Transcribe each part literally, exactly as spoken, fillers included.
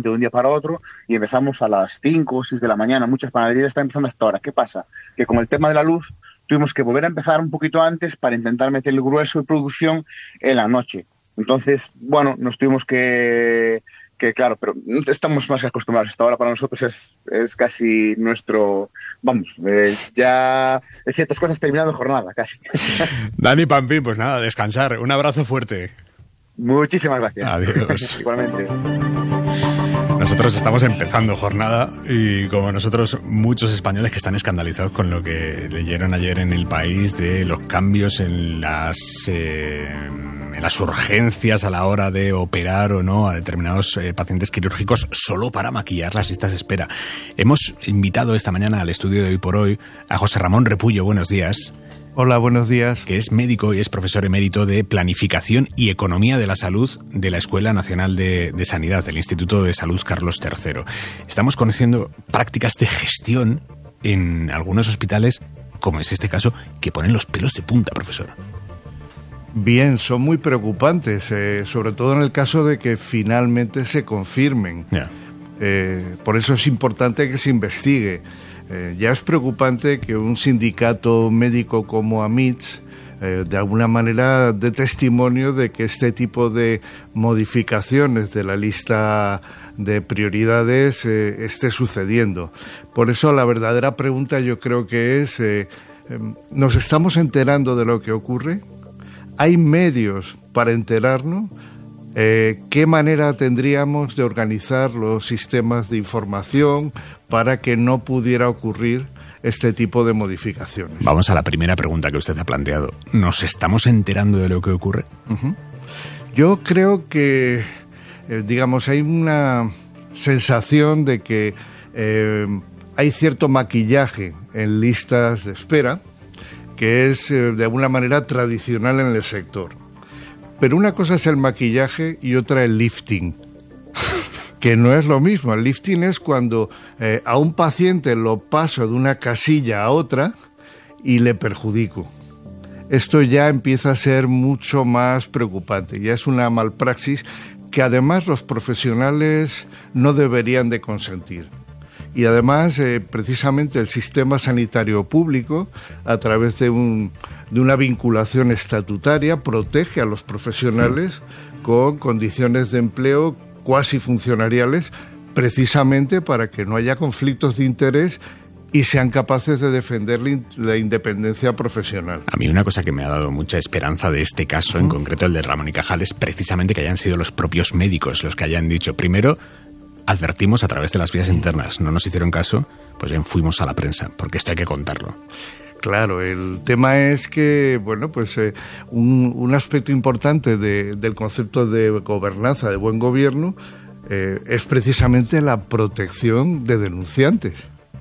repente de un día para otro y empezamos a las cinco o seis de la mañana. Muchas panaderías están empezando hasta ahora. ¿Qué pasa? Que con el tema de la luz tuvimos que volver a empezar un poquito antes para intentar meter el grueso de producción en la noche. Entonces, bueno, nos tuvimos que... que claro, pero estamos más que acostumbrados. Hasta ahora para nosotros es, es casi nuestro... Vamos, eh, ya en ciertas cosas terminando jornada, casi. Dani Pampín, pues nada, descansar. Un abrazo fuerte. Muchísimas gracias. Adiós. Igualmente. Nosotros estamos empezando jornada y como nosotros muchos españoles que están escandalizados con lo que leyeron ayer en El País de los cambios en las eh, en las urgencias a la hora de operar o no a determinados eh, pacientes quirúrgicos solo para maquillar las listas de espera. Hemos invitado esta mañana al estudio de Hoy por Hoy a José Ramón Repullo. Buenos días. Hola, buenos días. Que es médico y es profesor emérito de Planificación y Economía de la Salud de la Escuela Nacional de, de Sanidad, del Instituto de Salud Carlos tercero. Estamos conociendo prácticas de gestión en algunos hospitales, como es este caso, que ponen los pelos de punta, profesor. Bien, son muy preocupantes, eh, sobre todo en el caso de que finalmente se confirmen. Yeah. Eh, por eso es importante que se investigue. Eh, ya es preocupante que un sindicato médico como AMITS eh, de alguna manera dé testimonio de que este tipo de modificaciones de la lista de prioridades eh, esté sucediendo. Por eso la verdadera pregunta yo creo que es, eh, eh, ¿nos estamos enterando de lo que ocurre? ¿Hay medios para enterarnos? Eh, ¿Qué manera tendríamos de organizar los sistemas de información para que no pudiera ocurrir este tipo de modificaciones? Vamos a la primera pregunta que usted ha planteado. ¿Nos estamos enterando de lo que ocurre? Uh-huh. Yo creo que, eh, digamos, hay una sensación de que eh, hay cierto maquillaje en listas de espera que es eh, de alguna manera tradicional en el sector. Pero una cosa es el maquillaje y otra el lifting, que no es lo mismo. El lifting es cuando eh, a un paciente lo paso de una casilla a otra y le perjudico. Esto ya empieza a ser mucho más preocupante. Ya es una malpraxis que además los profesionales no deberían de consentir. Y además, eh, precisamente el sistema sanitario público, a través de, un, de una vinculación estatutaria, protege a los profesionales con condiciones de empleo cuasi funcionariales, precisamente para que no haya conflictos de interés y sean capaces de defender la independencia profesional. A mí una cosa que me ha dado mucha esperanza de este caso, en concreto el de Ramón y Cajal, es precisamente que hayan sido los propios médicos los que hayan dicho, primero, advertimos a través de las vías internas, no nos hicieron caso, pues bien fuimos a la prensa, porque esto hay que contarlo. Claro, el tema es que, bueno, pues eh, un, un aspecto importante de, del concepto de gobernanza, de buen gobierno, eh, es precisamente la protección de denunciantes.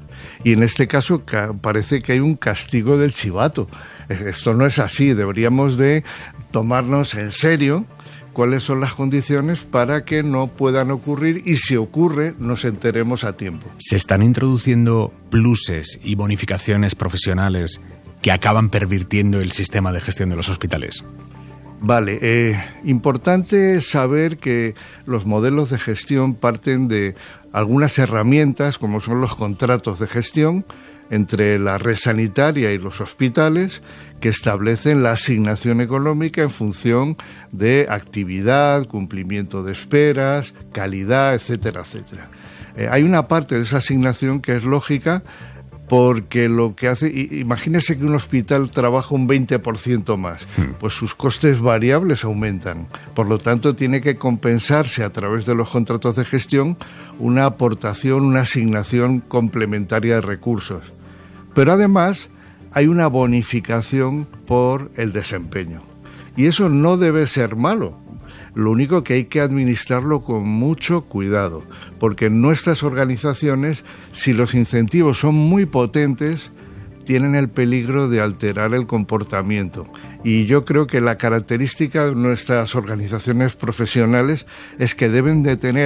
Y en este caso ca- parece que hay un castigo del chivato. Esto no es así, deberíamos de tomarnos en serio cuáles son las condiciones para que no puedan ocurrir y si ocurre nos enteremos a tiempo. ¿Se están introduciendo pluses y bonificaciones profesionales que acaban pervirtiendo el sistema de gestión de los hospitales? Vale, eh, importante saber que los modelos de gestión parten de algunas herramientas como son los contratos de gestión entre la red sanitaria y los hospitales, que establecen la asignación económica en función de actividad, cumplimiento de esperas, calidad, etcétera, etcétera. Eh, hay una parte de esa asignación que es lógica porque lo que hace, imagínese que un hospital trabaja un veinte por ciento más, pues sus costes variables aumentan. Por lo tanto, tiene que compensarse a través de los contratos de gestión una aportación, una asignación complementaria de recursos. Pero además hay una bonificación por el desempeño. Y eso no debe ser malo. Lo único que hay que administrarlo con mucho cuidado, porque en nuestras organizaciones, si los incentivos son muy potentes, tienen el peligro de alterar el comportamiento. Y yo creo que la característica de nuestras organizaciones profesionales es que deben de tener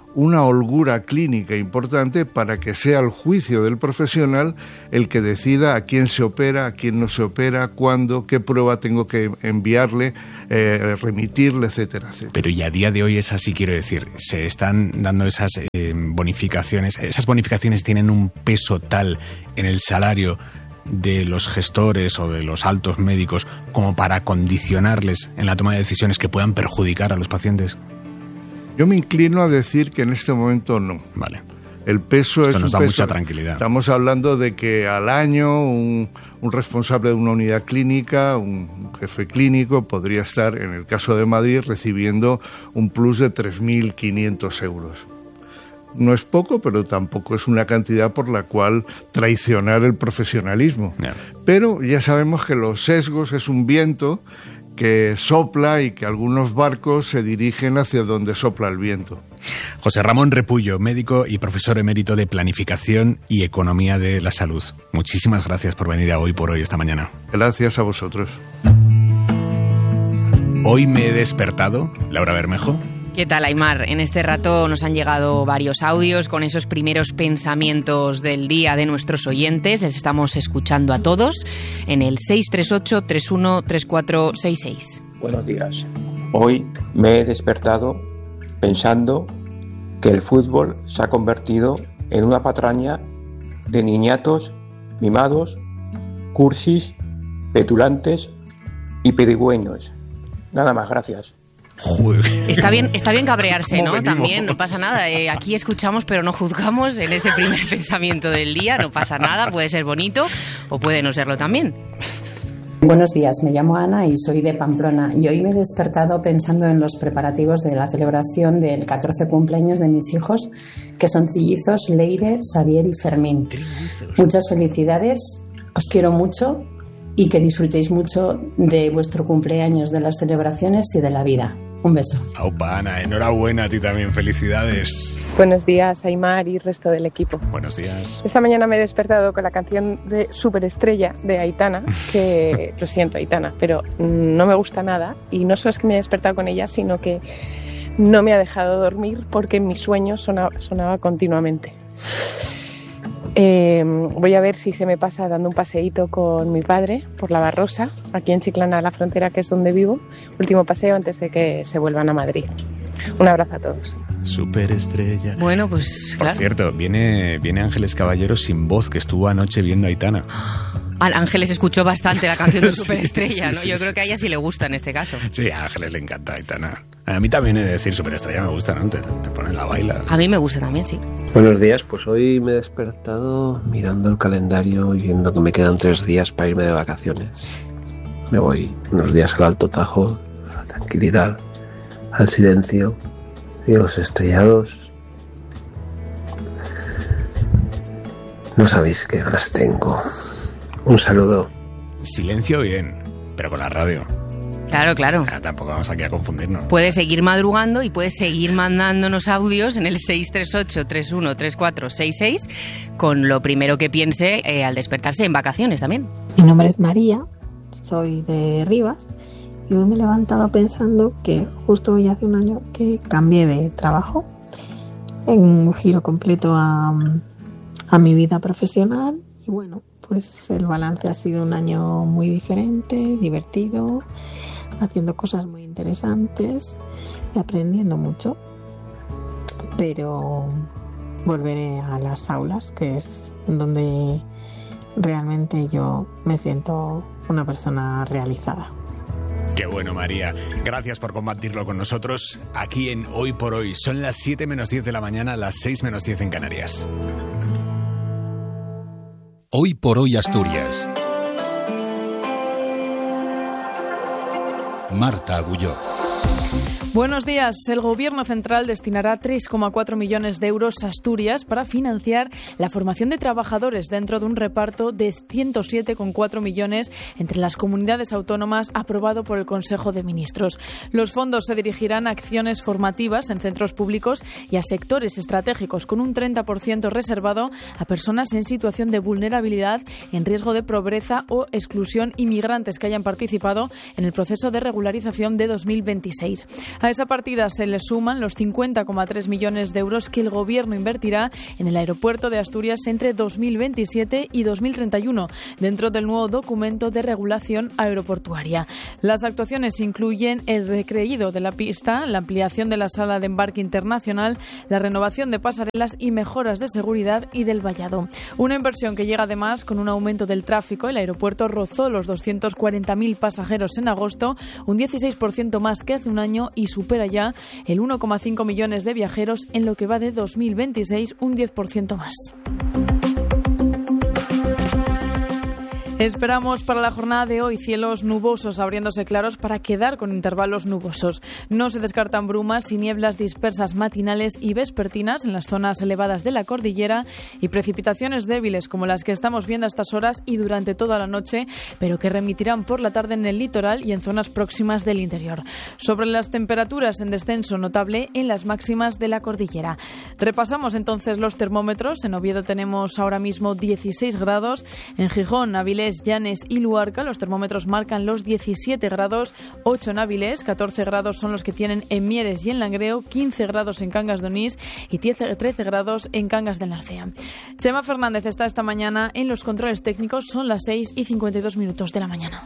una holgura clínica importante para que sea el juicio del profesional el que decida a quién se opera, a quién no se opera, cuándo, qué prueba tengo que enviarle, eh, remitirle, etcétera, etcétera. Pero y a día de hoy es así, quiero decir, se están dando esas eh, bonificaciones, esas bonificaciones tienen un peso tal en el salario de los gestores o de los altos médicos como para condicionarles en la toma de decisiones que puedan perjudicar a los pacientes. Yo me inclino a decir que en este momento no. Vale. El peso Esto es nos un da peso, mucha tranquilidad. Estamos hablando de que al año un, un responsable de una unidad clínica, un jefe clínico, podría estar, en el caso de Madrid, recibiendo un plus de tres mil quinientos euros. No es poco, pero tampoco es una cantidad por la cual traicionar el profesionalismo. Yeah. Pero ya sabemos que los sesgos es un viento que sopla y que algunos barcos se dirigen hacia donde sopla el viento. José Ramón Repullo, médico y profesor emérito de Planificación y Economía de la Salud. Muchísimas gracias por venir a Hoy por Hoy esta mañana. Gracias a vosotros. Hoy me he despertado, Laura Bermejo. ¿Qué tal, Aimar? En este rato nos han llegado varios audios con esos primeros pensamientos del día de nuestros oyentes. Les estamos escuchando a todos en el seis tres ocho, tres uno tres cuatro seis seis. Buenos días. Hoy me he despertado pensando que el fútbol se ha convertido en una patraña de niñatos mimados, cursis, petulantes y pedigüeños. Nada más, gracias. Joder. Está bien, está bien cabrearse, ¿no? También, no pasa nada. Eh, aquí escuchamos pero no juzgamos en ese primer pensamiento del día. No pasa nada, puede ser bonito o puede no serlo también. Buenos días, me llamo Ana y soy de Pamplona y hoy me he despertado pensando en los preparativos de la celebración del catorce cumpleaños de mis hijos, que son trillizos Leire, Xavier y Fermín. Muchas felicidades, os quiero mucho y que disfrutéis mucho de vuestro cumpleaños, de las celebraciones y de la vida. Un beso. Aupa, Ana, enhorabuena a ti también, felicidades. Buenos días, Aimar y resto del equipo. Buenos días. Esta mañana me he despertado con la canción de Superestrella de Aitana, que lo siento, Aitana, pero no me gusta nada y no solo es que me he despertado con ella, sino que no me ha dejado dormir porque en mis sueños sonaba, sonaba continuamente. Eh, voy a ver si se me pasa dando un paseíto con mi padre por la Barrosa, aquí en Chiclana de la Frontera, que es donde vivo. Último paseo antes de que se vuelvan a Madrid. Un abrazo a todos. Superestrella. Bueno, pues claro. Por cierto, viene, viene Ángeles Caballero sin voz, que estuvo anoche viendo a Aitana. Al Ángeles escuchó bastante la canción de Superestrella, sí, sí, ¿no? sí, Yo sí, creo que a ella sí le gusta en este caso. Sí, a Ángeles le encanta Aitana. A mí también he de decir Superestrella me gusta, ¿no? Te, te ponen la baila. A mí me gusta también, sí. Buenos días, pues hoy me he despertado mirando el calendario y viendo que me quedan tres días para irme de vacaciones. Me voy unos días al Alto Tajo, a la tranquilidad, al silencio y a los estrellados. No sabéis qué ganas tengo. Un saludo. Silencio bien, pero con la radio. Claro, claro. Ah, tampoco vamos aquí a confundirnos. Puedes seguir madrugando y puedes seguir mandándonos audios en el seis tres ocho, tres uno tres cuatro seis seis con lo primero que piense eh, al despertarse en vacaciones también. Mi nombre es María, soy de Rivas y hoy me he levantado pensando que justo hoy hace un año que cambié de trabajo en un giro completo a, a mi vida profesional y bueno, pues el balance ha sido un año muy diferente, divertido, haciendo cosas muy interesantes y aprendiendo mucho. Pero volveré a las aulas, que es donde realmente yo me siento una persona realizada. Qué bueno, María. Gracias por compartirlo con nosotros aquí en Hoy por Hoy. Son las siete menos diez de la mañana, las seis menos diez en Canarias. Hoy por Hoy Asturias. Marta Agulló. Buenos días. El Gobierno central destinará tres coma cuatro millones de euros a Asturias para financiar la formación de trabajadores dentro de un reparto de ciento siete coma cuatro millones entre las comunidades autónomas aprobado por el Consejo de Ministros. Los fondos se dirigirán a acciones formativas en centros públicos y a sectores estratégicos, con un treinta por ciento reservado a personas en situación de vulnerabilidad, en riesgo de pobreza o exclusión y migrantes que hayan participado en el proceso de regularización de dos mil veintiséis. A esa partida se le suman los cincuenta coma tres millones de euros que el Gobierno invertirá en el aeropuerto de Asturias entre dos mil veintisiete y dos mil treinta y uno, dentro del nuevo documento de regulación aeroportuaria. Las actuaciones incluyen el recreído de la pista, la ampliación de la sala de embarque internacional, la renovación de pasarelas y mejoras de seguridad y del vallado. Una inversión que llega además con un aumento del tráfico. El aeropuerto rozó los doscientos cuarenta mil pasajeros en agosto, un dieciséis por ciento más que hace un año, y supera ya el uno coma cinco millones de viajeros en lo que va de dos mil veintiséis, un diez por ciento más. Esperamos para la jornada de hoy cielos nubosos abriéndose claros para quedar con intervalos nubosos. No se descartan brumas y nieblas dispersas matinales y vespertinas en las zonas elevadas de la cordillera y precipitaciones débiles como las que estamos viendo a estas horas y durante toda la noche, pero que remitirán por la tarde en el litoral y en zonas próximas del interior. Sobre las temperaturas, en descenso notable en las máximas de la cordillera. Repasamos entonces los termómetros. En Oviedo tenemos ahora mismo dieciséis grados, en Gijón, Avilés, Llanes y Luarca los termómetros marcan los diecisiete grados, ocho en Avilés, catorce grados son los que tienen en Mieres y en Langreo, quince grados en Cangas de Onís y trece grados en Cangas del Narcea. Chema Fernández está esta mañana en los controles técnicos, son las seis y cincuenta y dos minutos de la mañana.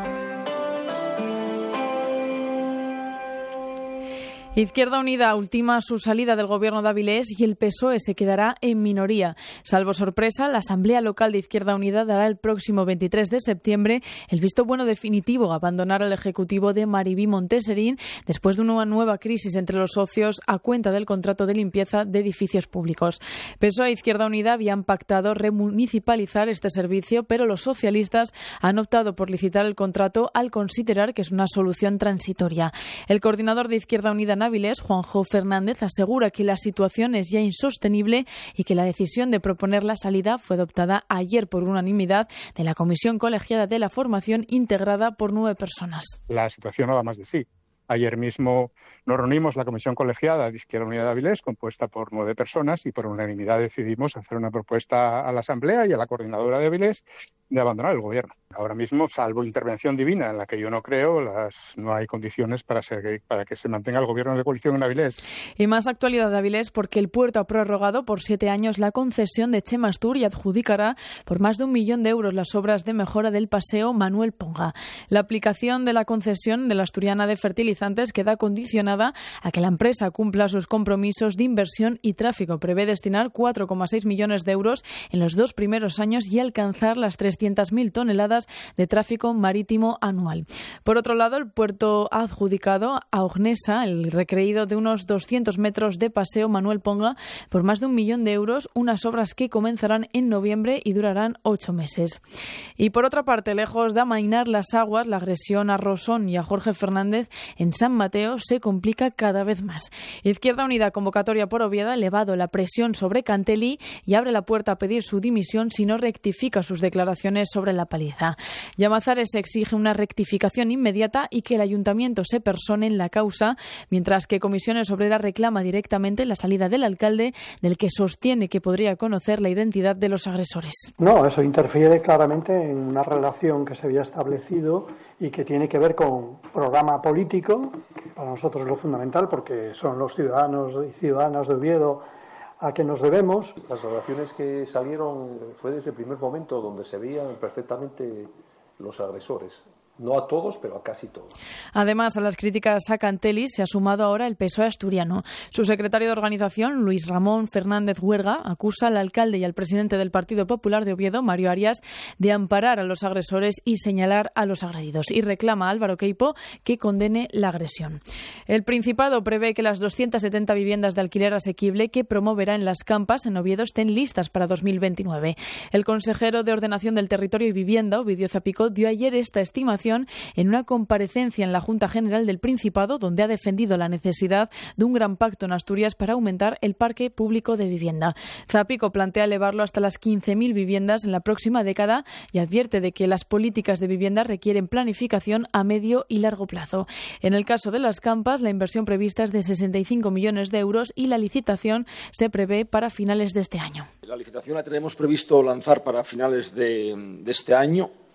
Izquierda Unida ultima su salida del Gobierno de Avilés y el P S O E se quedará en minoría. Salvo sorpresa, la Asamblea Local de Izquierda Unida dará el próximo veintitrés de septiembre el visto bueno definitivo a abandonar el Ejecutivo de Maribí Monteserín después de una nueva crisis entre los socios a cuenta del contrato de limpieza de edificios públicos. P S O E e Izquierda Unida habían pactado remunicipalizar este servicio, pero los socialistas han optado por licitar el contrato al considerar que es una solución transitoria. El coordinador de Izquierda Unida en Avilés, Juanjo Fernández, asegura que la situación es ya insostenible y que la decisión de proponer la salida fue adoptada ayer por unanimidad de la Comisión Colegiada de la Formación, integrada por nueve personas. La situación no da más de sí. Ayer mismo nos reunimos la Comisión Colegiada de Izquierda Unida de Avilés, compuesta por nueve personas, y por unanimidad decidimos hacer una propuesta a la Asamblea y a la coordinadora de Avilés de abandonar el Gobierno. Ahora mismo, salvo intervención divina, en la que yo no creo, las, no hay condiciones para, ser, para que se mantenga el Gobierno de coalición en Avilés. Y más actualidad de Avilés, porque el puerto ha prorrogado por siete años la concesión de Chemastur y adjudicará por más de un millón de euros las obras de mejora del paseo Manuel Ponga. La aplicación de la concesión de la Asturiana de Fertilizantes queda condicionada a que la empresa cumpla sus compromisos de inversión y tráfico. Prevé destinar cuatro coma seis millones de euros en los dos primeros años y alcanzar las trescientas mil toneladas de tráfico marítimo anual. Por otro lado, el puerto ha adjudicado a Ognesa el recreído de unos doscientos metros de paseo Manuel Ponga por más de un millón de euros, unas obras que comenzarán en noviembre y durarán ocho meses. Y por otra parte, lejos de amainar las aguas, la agresión a Rosón y a Jorge Fernández en San Mateo se complica cada vez más. Izquierda Unida, convocatoria por Oviedo, ha elevado la presión sobre Cantelli y abre la puerta a pedir su dimisión si no rectifica sus declaraciones sobre la paliza. Llamazares exige una rectificación inmediata y que el ayuntamiento se persone en la causa, mientras que Comisiones Obreras reclama directamente la salida del alcalde, del que sostiene que podría conocer la identidad de los agresores. No, eso interfiere claramente en una relación que se había establecido y que tiene que ver con programa político, que para nosotros es lo fundamental porque son los ciudadanos y ciudadanas de Oviedo a que nos debemos. Las relaciones que salieron fue desde el primer momento donde se veían perfectamente los agresores. No a todos, pero a casi todos. Además, a las críticas a Cantelli se ha sumado ahora el P S O E asturiano. Su secretario de organización, Luis Ramón Fernández Huerga, acusa al alcalde y al presidente del Partido Popular de Oviedo, Mario Arias, de amparar a los agresores y señalar a los agredidos, y reclama a Álvaro Queipo que condene la agresión. El Principado prevé que las doscientas setenta viviendas de alquiler asequible que promoverá en Las Campas, en Oviedo, estén listas para dos mil veintinueve. El consejero de Ordenación del Territorio y Vivienda, Ovidio Zapico, dio ayer esta estimación en una comparecencia en la Junta General del Principado, donde ha defendido la necesidad de un gran pacto en Asturias para aumentar el parque público de vivienda. Zapico plantea elevarlo hasta las quince mil viviendas en la próxima década y advierte de que las políticas de vivienda requieren planificación a medio y largo plazo. En el caso de Las Campas, la inversión prevista es de sesenta y cinco millones de euros y la licitación se prevé para finales de este año. La licitación la tenemos previsto lanzar para finales de, de este año.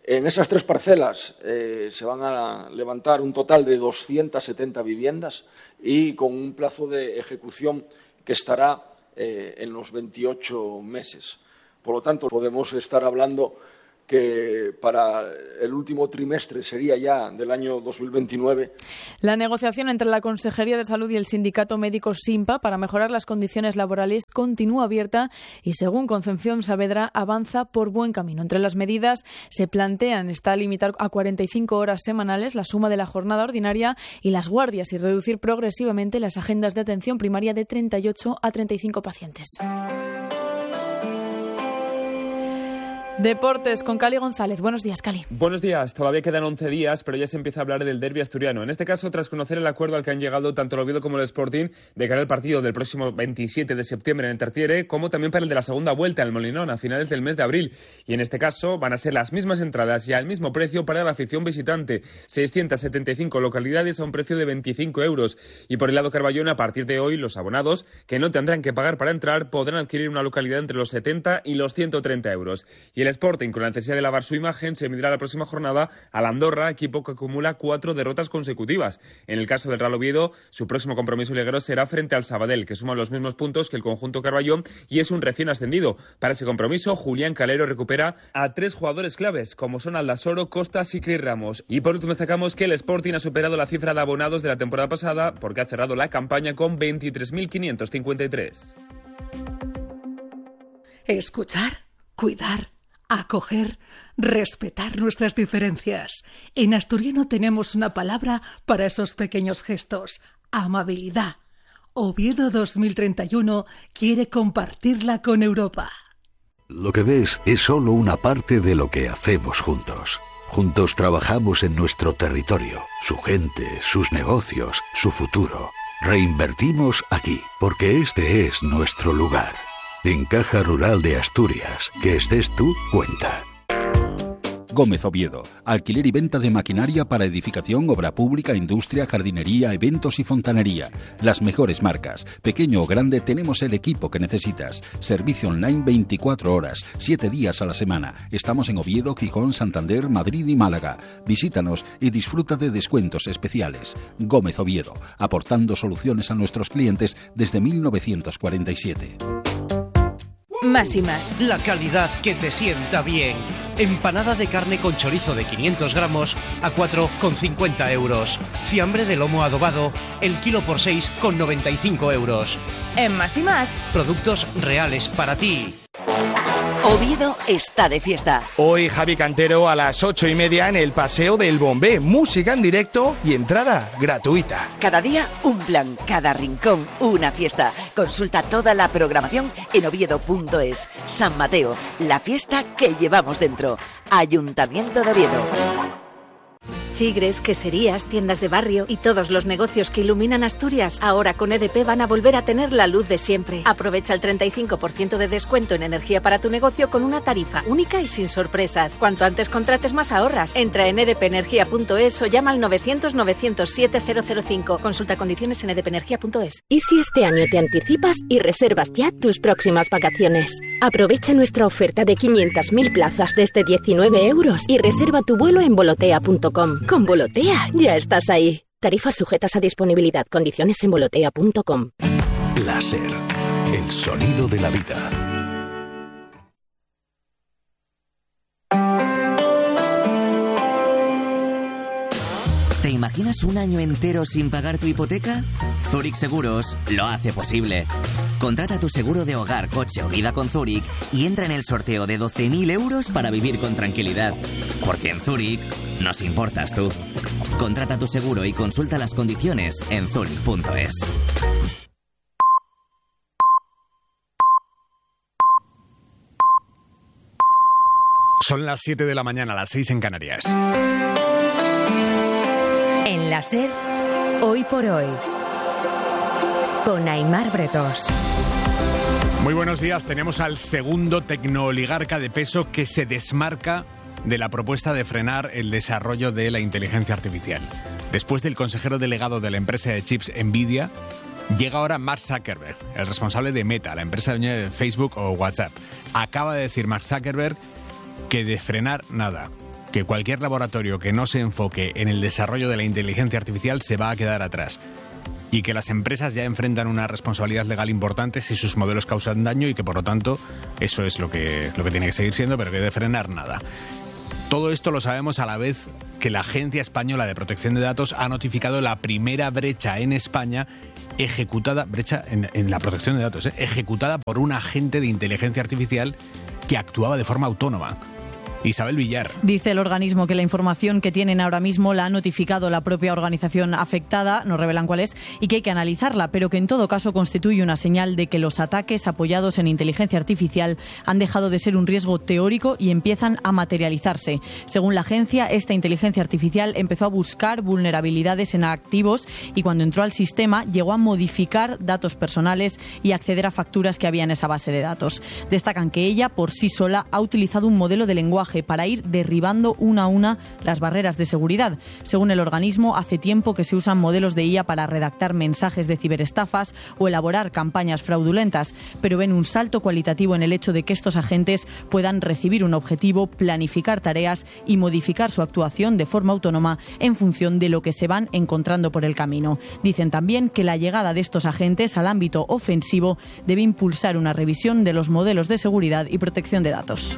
En esas tres parcelas eh, se van a levantar un total de doscientas setenta viviendas y con un plazo de ejecución que estará eh, en los veintiocho meses. Por lo tanto, podemos estar hablando que para el último trimestre sería ya del año dos mil veintinueve. La negociación entre la Consejería de Salud y el Sindicato Médico SINPA para mejorar las condiciones laborales continúa abierta y, según Concepción Saavedra, avanza por buen camino. Entre las medidas se plantean está limitar a cuarenta y cinco horas semanales la suma de la jornada ordinaria y las guardias y reducir progresivamente las agendas de atención primaria de treinta y ocho a treinta y cinco pacientes. Deportes con Cali González. Buenos días, Cali. Buenos días. Todavía quedan once días, pero ya se empieza a hablar del derbi asturiano. En este caso, tras conocer el acuerdo al que han llegado tanto el Oviedo como el Sporting de cara al partido del próximo veintisiete de septiembre en el Tartiere, como también para el de la segunda vuelta en el Molinón a finales del mes de abril. Y en este caso van a ser las mismas entradas y al mismo precio para la afición visitante. seiscientas setenta y cinco localidades a un precio de veinticinco euros. Y por el lado Carballón, a partir de hoy, los abonados que no tendrán que pagar para entrar podrán adquirir una localidad entre los setenta y los ciento treinta euros. Y el Sporting, con la necesidad de lavar su imagen, se medirá la próxima jornada al Andorra, equipo que acumula cuatro derrotas consecutivas. En el caso del Real Oviedo, su próximo compromiso liguero será frente al Sabadell, que suma los mismos puntos que el conjunto Carballón y es un recién ascendido. Para ese compromiso, Julián Calero recupera a tres jugadores claves, como son Aldasoro, Costas y Cris Ramos. Y por último destacamos que el Sporting ha superado la cifra de abonados de la temporada pasada porque ha cerrado la campaña con veintitrés mil quinientos cincuenta y tres. Escuchar, cuidar, acoger, respetar nuestras diferencias. En asturiano tenemos una palabra para esos pequeños gestos: amabilidad. Oviedo dos mil treinta y uno quiere compartirla con Europa. Lo que ves es solo una parte de lo que hacemos juntos. Juntos trabajamos en nuestro territorio, su gente, sus negocios, su futuro. Reinvertimos aquí, porque este es nuestro lugar. En Caja Rural de Asturias, que estés tú, cuenta. Gómez Oviedo, alquiler y venta de maquinaria para edificación, obra pública, industria, jardinería, eventos y fontanería. Las mejores marcas. Pequeño o grande, tenemos el equipo que necesitas. Servicio online veinticuatro horas, siete días a la semana. Estamos en Oviedo, Gijón, Santander, Madrid y Málaga. Visítanos y disfruta de descuentos especiales. Gómez Oviedo, aportando soluciones a nuestros clientes desde mil novecientos cuarenta y siete. Más y más. La calidad que te sienta bien. Empanada de carne con chorizo de quinientos gramos a cuatro con cincuenta euros. Fiambre de lomo adobado, el kilo por seis con noventa y cinco euros. En Más y Más. Productos reales para ti. Oviedo está de fiesta. Hoy Javi Cantero a las ocho y media en el Paseo del Bombé. Música en directo y entrada gratuita. Cada día un plan, cada rincón una fiesta. Consulta toda la programación en oviedo punto es. San Mateo, la fiesta que llevamos dentro. Ayuntamiento de Oviedo. Chigres, queserías, tiendas de barrio y todos los negocios que iluminan Asturias, ahora con E D P van a volver a tener la luz de siempre. Aprovecha el treinta y cinco por ciento de descuento en energía para tu negocio con una tarifa única y sin sorpresas. Cuanto antes contrates, más ahorras. Entra en e d p energía punto es o llama al novecientos novecientos siete cero cero cinco. Consulta condiciones en e d p energía punto es. ¿Y si este año te anticipas y reservas ya tus próximas vacaciones? Aprovecha nuestra oferta de quinientas mil plazas desde diecinueve euros y reserva tu vuelo en volotea punto com. Con Volotea ya estás ahí. Tarifas sujetas a disponibilidad. Condiciones en volotea punto com. Láser. El sonido de la vida. ¿Te imaginas un año entero sin pagar tu hipoteca? Zurich Seguros lo hace posible. Contrata tu seguro de hogar, coche o vida con Zurich y entra en el sorteo de doce mil euros para vivir con tranquilidad. Porque en Zurich nos importas tú. Contrata tu seguro y consulta las condiciones en zurich punto es. Son las siete de la mañana, las seis en Canarias. En la SER, hoy por hoy, con Aimar Bretós. Muy buenos días. Tenemos al segundo tecnooligarca de peso que se desmarca de la propuesta de frenar el desarrollo de la inteligencia artificial. Después del consejero delegado de la empresa de chips Nvidia, llega ahora Mark Zuckerberg, el responsable de Meta, la empresa dueña de Facebook o WhatsApp. Acaba de decir Mark Zuckerberg que de frenar nada, que cualquier laboratorio que no se enfoque en el desarrollo de la inteligencia artificial se va a quedar atrás. Y que las empresas ya enfrentan una responsabilidad legal importante si sus modelos causan daño y que, por lo tanto, eso es lo que, lo que tiene que seguir siendo, pero que de frenar nada. Todo esto lo sabemos a la vez que la Agencia Española de Protección de Datos ha notificado la primera brecha en España ejecutada, brecha en, en la protección de datos, ¿eh? ejecutada por un agente de inteligencia artificial que actuaba de forma autónoma. Isabel Villar. Dice el organismo que la información que tienen ahora mismo la ha notificado la propia organización afectada, no revelan cuál es, y que hay que analizarla, pero que en todo caso constituye una señal de que los ataques apoyados en inteligencia artificial han dejado de ser un riesgo teórico y empiezan a materializarse. Según la agencia, esta inteligencia artificial empezó a buscar vulnerabilidades en activos y cuando entró al sistema llegó a modificar datos personales y acceder a facturas que había en esa base de datos. Destacan que ella, por sí sola, ha utilizado un modelo de lenguaje para ir derribando una a una las barreras de seguridad. Según el organismo, hace tiempo que se usan modelos de I A para redactar mensajes de ciberestafas o elaborar campañas fraudulentas, pero ven un salto cualitativo en el hecho de que estos agentes puedan recibir un objetivo, planificar tareas y modificar su actuación de forma autónoma en función de lo que se van encontrando por el camino. Dicen también que la llegada de estos agentes al ámbito ofensivo debe impulsar una revisión de los modelos de seguridad y protección de datos.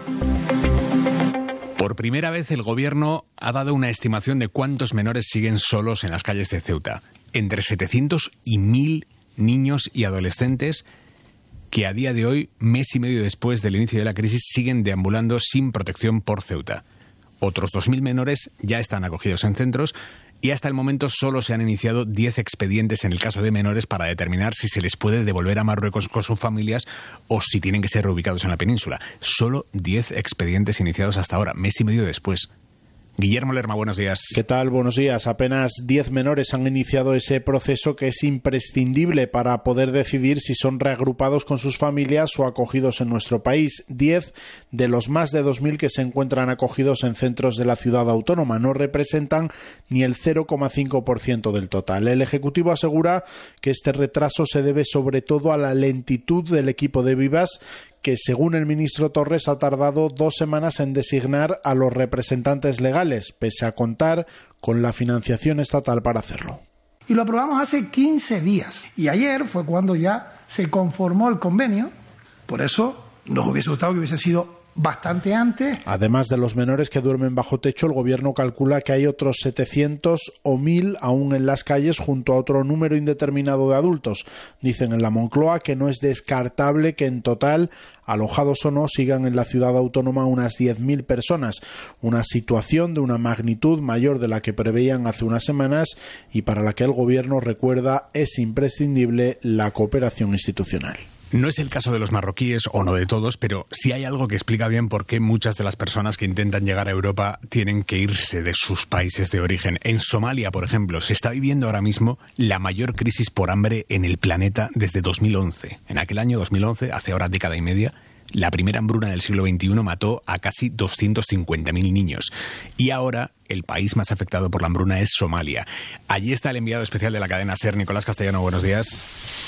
Por primera vez el Gobierno ha dado una estimación de cuántos menores siguen solos en las calles de Ceuta. Entre setecientos y mil niños y adolescentes que a día de hoy, mes y medio después del inicio de la crisis, siguen deambulando sin protección por Ceuta. Otros dos mil menores ya están acogidos en centros y hasta el momento solo se han iniciado diez expedientes en el caso de menores para determinar si se les puede devolver a Marruecos con sus familias o si tienen que ser reubicados en la península. Solo diez expedientes iniciados hasta ahora, mes y medio después. Guillermo Lerma, buenos días. ¿Qué tal? Buenos días. Apenas diez menores han iniciado ese proceso que es imprescindible para poder decidir si son reagrupados con sus familias o acogidos en nuestro país. Diez de los más de dos mil que se encuentran acogidos en centros de la ciudad autónoma. No representan ni el cero coma cinco por ciento del total. El Ejecutivo asegura que este retraso se debe sobre todo a la lentitud del equipo de Vivas, que según el ministro Torres ha tardado dos semanas en designar a los representantes legales, pese a contar con la financiación estatal para hacerlo. Y lo aprobamos hace quince días. Y ayer fue cuando ya se conformó el convenio. Por eso nos hubiese gustado que hubiese sido bastante antes. Además de los menores que duermen bajo techo, el Gobierno calcula que hay otros setecientos o mil aún en las calles junto a otro número indeterminado de adultos. Dicen en la Moncloa que no es descartable que en total, alojados o no, sigan en la ciudad autónoma unas diez mil personas. Una situación de una magnitud mayor de la que preveían hace unas semanas y para la que el Gobierno recuerda es imprescindible la cooperación institucional. No es el caso de los marroquíes, o no de todos, pero sí hay algo que explica bien por qué muchas de las personas que intentan llegar a Europa tienen que irse de sus países de origen. En Somalia, por ejemplo, se está viviendo ahora mismo la mayor crisis por hambre en el planeta desde dos mil once. En aquel año dos mil once, hace ahora década y media, la primera hambruna del siglo veintiuno mató a casi doscientos cincuenta mil niños. Y ahora el país más afectado por la hambruna es Somalia. Allí está el enviado especial de la cadena SER, Nicolás Castellano. Buenos días.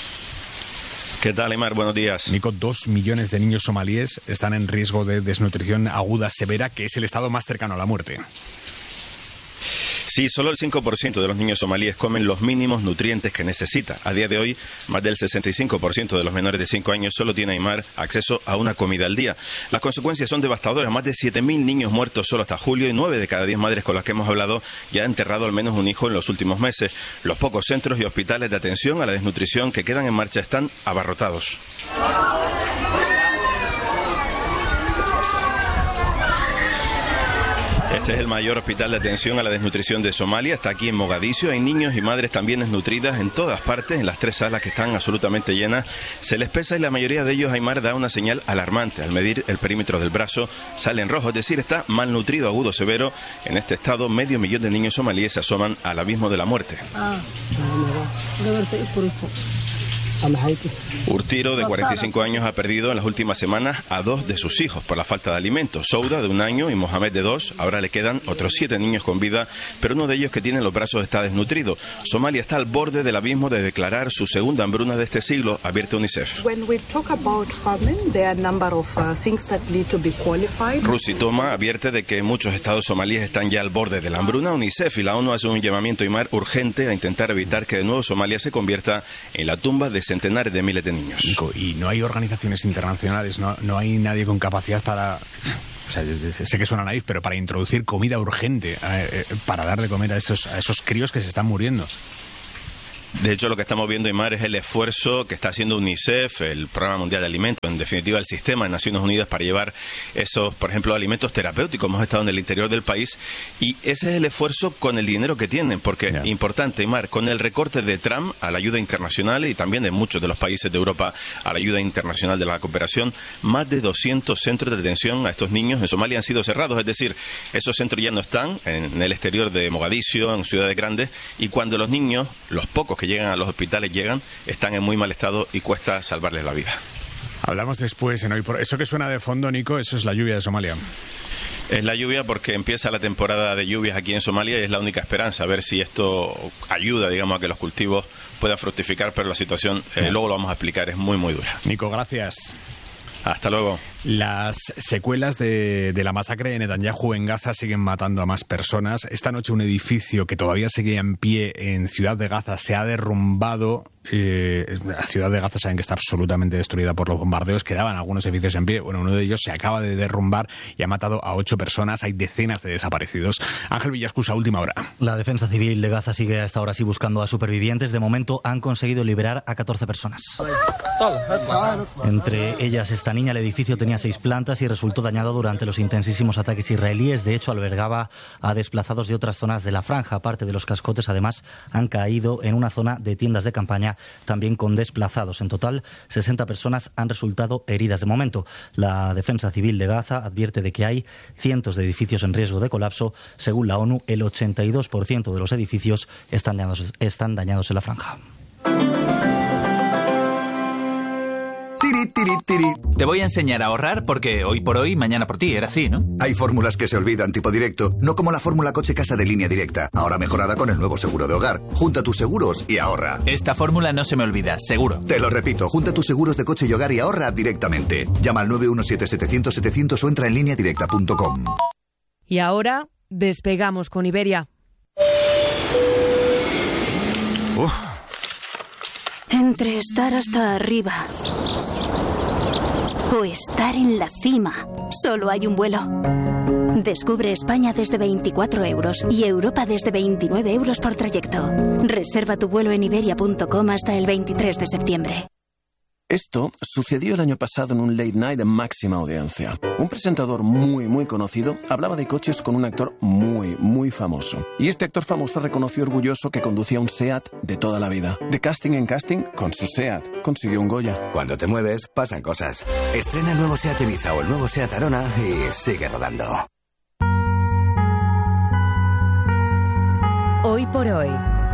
¿Qué tal, Aimar? Buenos días. Nico, dos millones de niños somalíes están en riesgo de desnutrición aguda severa, que es el estado más cercano a la muerte. Sí, solo el cinco por ciento de los niños somalíes comen los mínimos nutrientes que necesita. A día de hoy, más del sesenta y cinco por ciento de los menores de cinco años solo tiene, Aimar, acceso a una comida al día. Las consecuencias son devastadoras. Más de siete mil niños muertos solo hasta julio y nueve de cada diez madres con las que hemos hablado ya han enterrado al menos un hijo en los últimos meses. Los pocos centros y hospitales de atención a la desnutrición que quedan en marcha están abarrotados. Este es el mayor hospital de atención a la desnutrición de Somalia. Está aquí en Mogadiscio. Hay niños y madres también desnutridas en todas partes, en las tres salas que están absolutamente llenas. Se les pesa y la mayoría de ellos, Aimar, da una señal alarmante. Al medir el perímetro del brazo sale en rojo, es decir, está malnutrido agudo severo. En este estado, medio millón de niños somalíes se asoman al abismo de la muerte. Urtiro, de cuarenta y cinco años, ha perdido en las últimas semanas a dos de sus hijos por la falta de alimentos. Souda, de un año, y Mohamed, de dos. Ahora le quedan otros siete niños con vida, pero uno de ellos que tiene los brazos está desnutrido. Somalia está al borde del abismo de declarar su segunda hambruna de este siglo, advierte UNICEF. Rusi Toma advierte de que muchos estados somalíes están ya al borde de la hambruna. UNICEF y la ONU hacen un llamamiento Aimar urgente a intentar evitar que de nuevo Somalia se convierta en la tumba de centenares de miles de niños. Nico, y no hay organizaciones internacionales, no, no hay nadie con capacidad para... O sea, sé que suena naif, pero para introducir comida urgente, eh, para dar de comer a esos, a esos críos que se están muriendo. De hecho, lo que estamos viendo, Aimar, es el esfuerzo que está haciendo UNICEF, el Programa Mundial de Alimentos, en definitiva el sistema de Naciones Unidas, para llevar esos, por ejemplo, alimentos terapéuticos. Hemos estado en el interior del país y ese es el esfuerzo con el dinero que tienen, porque, yeah. importante, Aimar, con el recorte de Trump a la ayuda internacional y también de muchos de los países de Europa a la ayuda internacional de la cooperación, más de doscientos centros de detención a estos niños en Somalia han sido cerrados. Es decir, esos centros ya no están en el exterior de Mogadiscio, en ciudades grandes, y cuando los niños, los pocos que llegan a los hospitales llegan, están en muy mal estado y cuesta salvarles la vida. Hablamos después en Hoy por... Eso que suena de fondo, Nico, eso es la lluvia de Somalia. Es la lluvia porque empieza la temporada de lluvias aquí en Somalia y es la única esperanza, a ver si esto ayuda, digamos, a que los cultivos puedan fructificar, pero la situación, eh, luego lo vamos a explicar, es muy, muy dura. Nico, gracias. Hasta luego. Las secuelas de, de la masacre de Netanyahu en Gaza siguen matando a más personas. Esta noche un edificio que todavía seguía en pie en Ciudad de Gaza se ha derrumbado. Eh, la Ciudad de Gaza saben que está absolutamente destruida por los bombardeos. Quedaban algunos edificios en pie. Bueno, uno de ellos se acaba de derrumbar y ha matado a ocho personas. Hay decenas de desaparecidos. Ángel Villascusa, última hora. La Defensa Civil de Gaza sigue hasta ahora sí buscando a supervivientes. De momento han conseguido liberar a catorce personas. Entre ellas esta niña. El edificio tenía seis plantas y resultó dañado durante los intensísimos ataques israelíes. De hecho, albergaba a desplazados de otras zonas de la franja. Parte de los cascotes, además, han caído en una zona de tiendas de campaña, también con desplazados. En total, sesenta personas han resultado heridas de momento. La Defensa Civil de Gaza advierte de que hay cientos de edificios en riesgo de colapso. Según la ONU, el ochenta y dos por ciento de los edificios están dañados, están dañados en la franja. Tiri, tiri, tiri. Te voy a enseñar a ahorrar porque hoy por hoy, mañana por ti, era así, ¿no? Hay fórmulas que se olvidan, tipo directo, no como la fórmula coche casa de Línea Directa, ahora mejorada con el nuevo seguro de hogar. Junta tus seguros y ahorra. Esta fórmula no se me olvida, seguro. Te lo repito, junta tus seguros de coche y hogar y ahorra directamente. Llama al nueve uno siete, setecientos, setecientos o entra en línea directa punto com. Y ahora, despegamos con Iberia. Uf. Entre estar hasta arriba o estar en la cima, solo hay un vuelo. Descubre España desde veinticuatro euros y Europa desde veintinueve euros por trayecto. Reserva tu vuelo en iberia punto com hasta el veintitrés de septiembre. Esto sucedió el año pasado en un late night de máxima audiencia. Un presentador muy, muy conocido hablaba de coches con un actor muy, muy famoso. Y este actor famoso reconoció orgulloso que conducía un SEAT de toda la vida. De casting en casting, con su SEAT consiguió un Goya. Cuando te mueves, pasan cosas. Estrena el nuevo SEAT Ibiza o el nuevo SEAT Arona y sigue rodando. Hoy por hoy.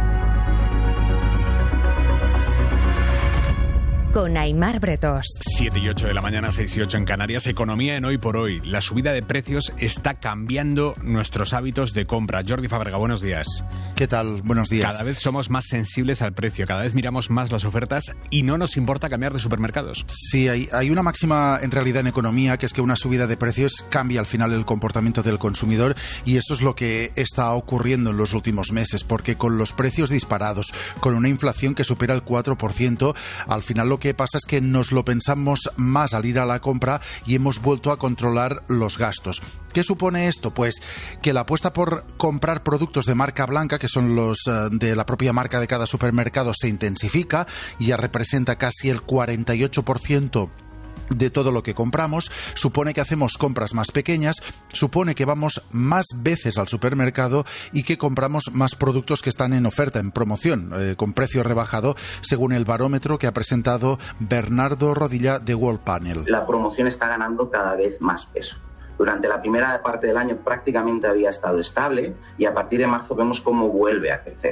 Con Aimar Bretos. siete y ocho de la mañana, seis y ocho en Canarias. Economía en Hoy por Hoy. La subida de precios está cambiando nuestros hábitos de compra. Jordi Fábrega, buenos días. ¿Qué tal? Buenos días. Cada vez somos más sensibles al precio, cada vez miramos más las ofertas y no nos importa cambiar de supermercados. Sí, hay, hay una máxima en realidad en economía, que es que una subida de precios cambia al final el comportamiento del consumidor, y esto es lo que está ocurriendo en los últimos meses, porque con los precios disparados, con una inflación que supera el cuatro por ciento, al final lo que Lo que pasa es que nos lo pensamos más al ir a la compra y hemos vuelto a controlar los gastos. ¿Qué supone esto? Pues que la apuesta por comprar productos de marca blanca, que son los uh, de la propia marca de cada supermercado, se intensifica y ya representa casi el cuarenta y ocho por ciento de todo lo que compramos. Supone que hacemos compras más pequeñas, supone que vamos más veces al supermercado y que compramos más productos que están en oferta, en promoción, eh, con precio rebajado, según el barómetro que ha presentado Bernardo Rodilla de World Panel. La promoción está ganando cada vez más peso. Durante la primera parte del año prácticamente había estado estable y a partir de marzo vemos cómo vuelve a crecer.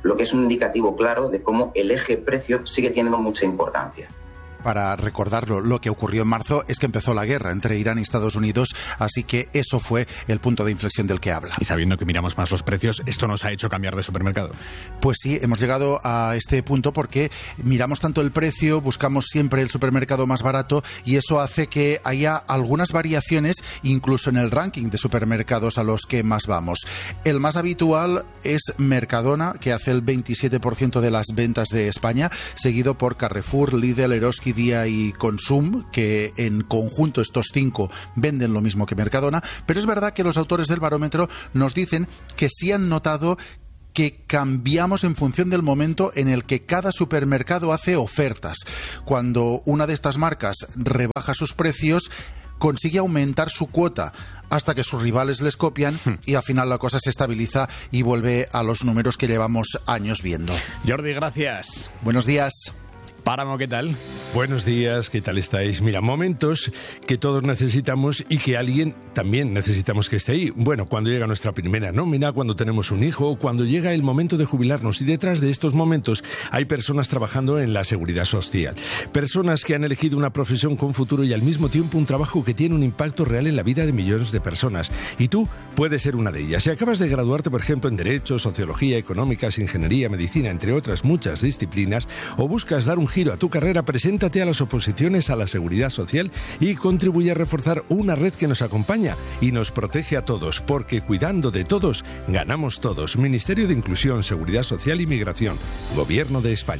lo que es un indicativo claro de cómo el eje precio sigue teniendo mucha importancia. Para recordarlo, lo que ocurrió en marzo es que empezó la guerra entre Irán y Estados Unidos, así que eso fue el punto de inflexión del que habla. Y sabiendo que miramos más los precios, ¿esto nos ha hecho cambiar de supermercado? Pues sí, hemos llegado a este punto porque miramos tanto el precio, buscamos siempre el supermercado más barato y eso hace que haya algunas variaciones incluso en el ranking de supermercados a los que más vamos. El más habitual es Mercadona, que hace el veintisiete por ciento de las ventas de España, seguido por Carrefour, Lidl, Eroski, Día y Consum, que en conjunto estos cinco venden lo mismo que Mercadona, pero es verdad que los autores del barómetro nos dicen que sí han notado que cambiamos en función del momento en el que cada supermercado hace ofertas. Cuando una de estas marcas rebaja sus precios, consigue aumentar su cuota hasta que sus rivales les copian y al final la cosa se estabiliza y vuelve a los números que llevamos años viendo. Jordi, gracias. Buenos días. Páramo, ¿qué tal? Buenos días, ¿qué tal estáis? Mira, momentos que todos necesitamos y que alguien también necesitamos que esté ahí. Bueno, cuando llega nuestra primera nómina, cuando tenemos un hijo o cuando llega el momento de jubilarnos. Y detrás de estos momentos hay personas trabajando en la seguridad social. Personas que han elegido una profesión con futuro y al mismo tiempo un trabajo que tiene un impacto real en la vida de millones de personas. Y tú puedes ser una de ellas. Si acabas de graduarte, por ejemplo, en Derecho, Sociología, Económicas, Ingeniería, Medicina, entre otras muchas disciplinas, o buscas dar un giro a tu carrera, preséntate a las oposiciones a la seguridad social y contribuye a reforzar una red que nos acompaña y nos protege a todos, porque cuidando de todos, ganamos todos. Ministerio de Inclusión, Seguridad Social y Migración. Gobierno de España.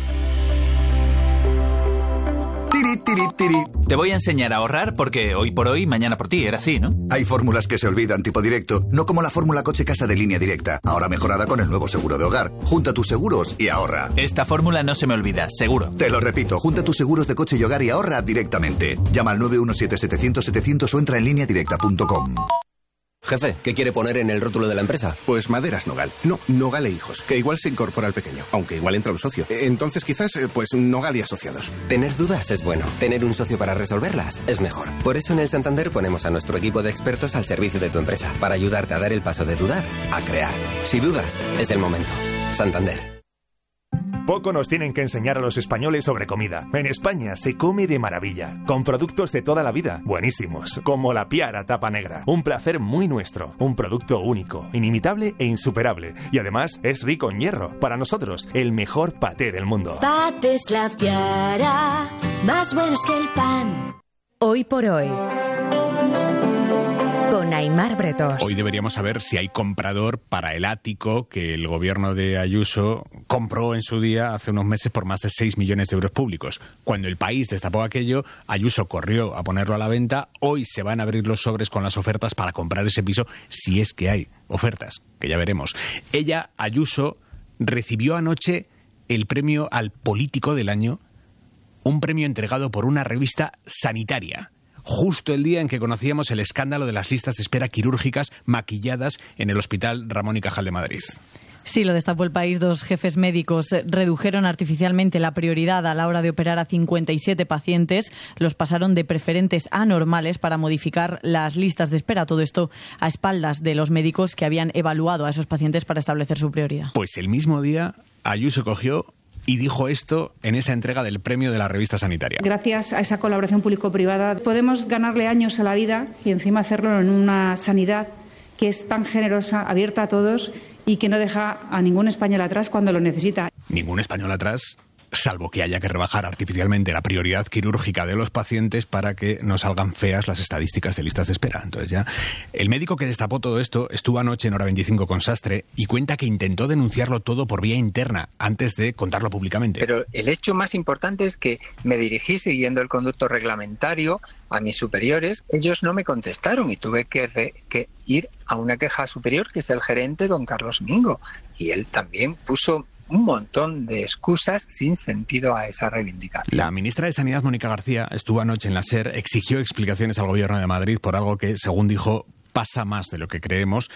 Tiri, tiri, tiri. Te voy a enseñar a ahorrar porque hoy por hoy, mañana por ti, era así, ¿no? Hay fórmulas que se olvidan, tipo directo, no como la fórmula coche-casa de Línea Directa, ahora mejorada con el nuevo seguro de hogar. Junta tus seguros y ahorra. Esta fórmula no se me olvida, seguro. Te lo repito, junta tus seguros de coche y hogar y ahorra directamente. Llama al nueve uno siete, setecientos, setecientos o entra en línea directa punto com. Jefe, ¿qué quiere poner en el rótulo de la empresa? Pues Maderas Nogal. No, Nogal e Hijos, que igual se incorpora al pequeño, aunque igual entra un socio. Entonces quizás, pues Nogal y Asociados. Tener dudas es bueno. Tener un socio para resolverlas es mejor. Por eso en el Santander ponemos a nuestro equipo de expertos al servicio de tu empresa, para ayudarte a dar el paso de dudar a crear. Si dudas, es el momento. Santander. Poco nos tienen que enseñar a los españoles sobre comida. En España se come de maravilla, con productos de toda la vida, buenísimos, como la Piara Tapa Negra. Un placer muy nuestro, un producto único, inimitable e insuperable. Y además es rico en hierro. Para nosotros, el mejor paté del mundo. Patés La Piara, más buenos que el pan. Hoy por hoy. Con Aimar Bretos. Hoy deberíamos saber si hay comprador para el ático que el gobierno de Ayuso compró en su día hace unos meses por más de seis millones de euros públicos. Cuando el país destapó aquello, Ayuso corrió a ponerlo a la venta. Hoy se van a abrir los sobres con las ofertas para comprar ese piso, si es que hay ofertas, que ya veremos. Ella, Ayuso, recibió anoche el premio al político del año, un premio entregado por una revista sanitaria, justo el día en que conocíamos el escándalo de las listas de espera quirúrgicas maquilladas en el Hospital Ramón y Cajal de Madrid. Sí, lo destapó El País. Dos jefes médicos redujeron artificialmente la prioridad a la hora de operar a cincuenta y siete pacientes. Los pasaron de preferentes a normales para modificar las listas de espera. Todo esto a espaldas de los médicos que habían evaluado a esos pacientes para establecer su prioridad. Pues el mismo día, Ayuso cogió y dijo esto en esa entrega del premio de la revista sanitaria. Gracias a esa colaboración público-privada podemos ganarle años a la vida y encima hacerlo en una sanidad que es tan generosa, abierta a todos y que no deja a ningún español atrás cuando lo necesita. Ningún español atrás, salvo que haya que rebajar artificialmente la prioridad quirúrgica de los pacientes para que no salgan feas las estadísticas de listas de espera. Entonces ya, el médico que destapó todo esto estuvo anoche en Hora veinticinco con Sastre y cuenta que intentó denunciarlo todo por vía interna antes de contarlo públicamente. Pero el hecho más importante es que me dirigí siguiendo el conducto reglamentario a mis superiores. Ellos no me contestaron y tuve que, re, que ir a una queja superior, que es el gerente, don Carlos Mingo. Y él también puso un montón de excusas sin sentido a esa reivindicación. La ministra de Sanidad, Mónica García, estuvo anoche en la SER, exigió explicaciones al Gobierno de Madrid por algo que, según dijo, pasa más de lo que creemos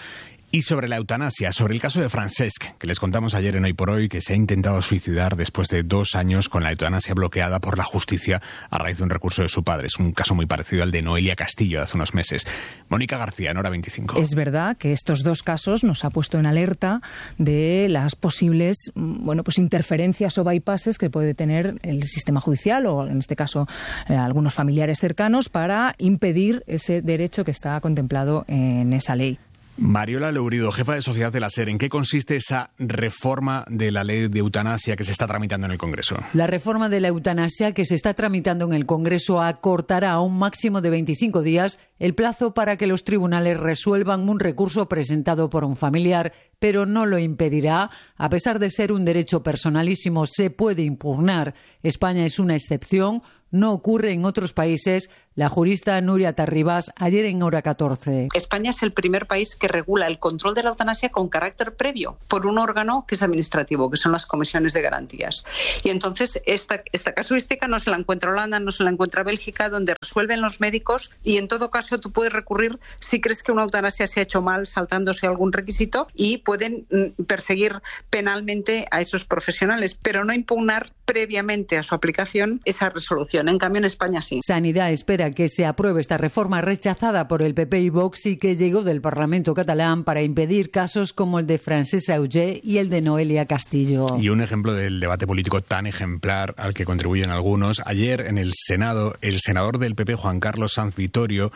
Y sobre la eutanasia, sobre el caso de Francesc, que les contamos ayer en Hoy por Hoy, que se ha intentado suicidar después de dos años con la eutanasia bloqueada por la justicia a raíz de un recurso de su padre. Es un caso muy parecido al de Noelia Castillo de hace unos meses. Mónica García, en Hora veinticinco. Es verdad que estos dos casos nos ha puesto en alerta de las posibles, bueno, pues interferencias o bypasses que puede tener el sistema judicial o, en este caso, eh, algunos familiares cercanos para impedir ese derecho que está contemplado en esa ley. Mariola Lourido, jefa de Sociedad de la SER, ¿en qué consiste esa reforma de la ley de eutanasia que se está tramitando en el Congreso? La reforma de la eutanasia que se está tramitando en el Congreso acortará a un máximo de veinticinco días el plazo para que los tribunales resuelvan un recurso presentado por un familiar, pero no lo impedirá. A pesar de ser un derecho personalísimo, se puede impugnar. España es una excepción. No ocurre en otros países. La jurista Nuria Tarribas, ayer en Hora catorce. España es el primer país que regula el control de la eutanasia con carácter previo por un órgano que es administrativo, que son las comisiones de garantías. Y entonces esta, esta casuística no se la encuentra Holanda, no se la encuentra Bélgica, donde resuelven los médicos y en todo caso tú puedes recurrir si crees que una eutanasia se ha hecho mal, saltándose algún requisito, y pueden mm, perseguir penalmente a esos profesionales, pero no impugnar previamente a su aplicación esa resolución. En cambio, en España sí. Sanidad espera que se apruebe esta reforma rechazada por el P P y Vox y que llegó del Parlamento catalán para impedir casos como el de Francesc Auger y el de Noelia Castillo. Y un ejemplo del debate político tan ejemplar al que contribuyen algunos. Ayer en el Senado, el senador del P P, Juan Carlos Sanz Vittorio,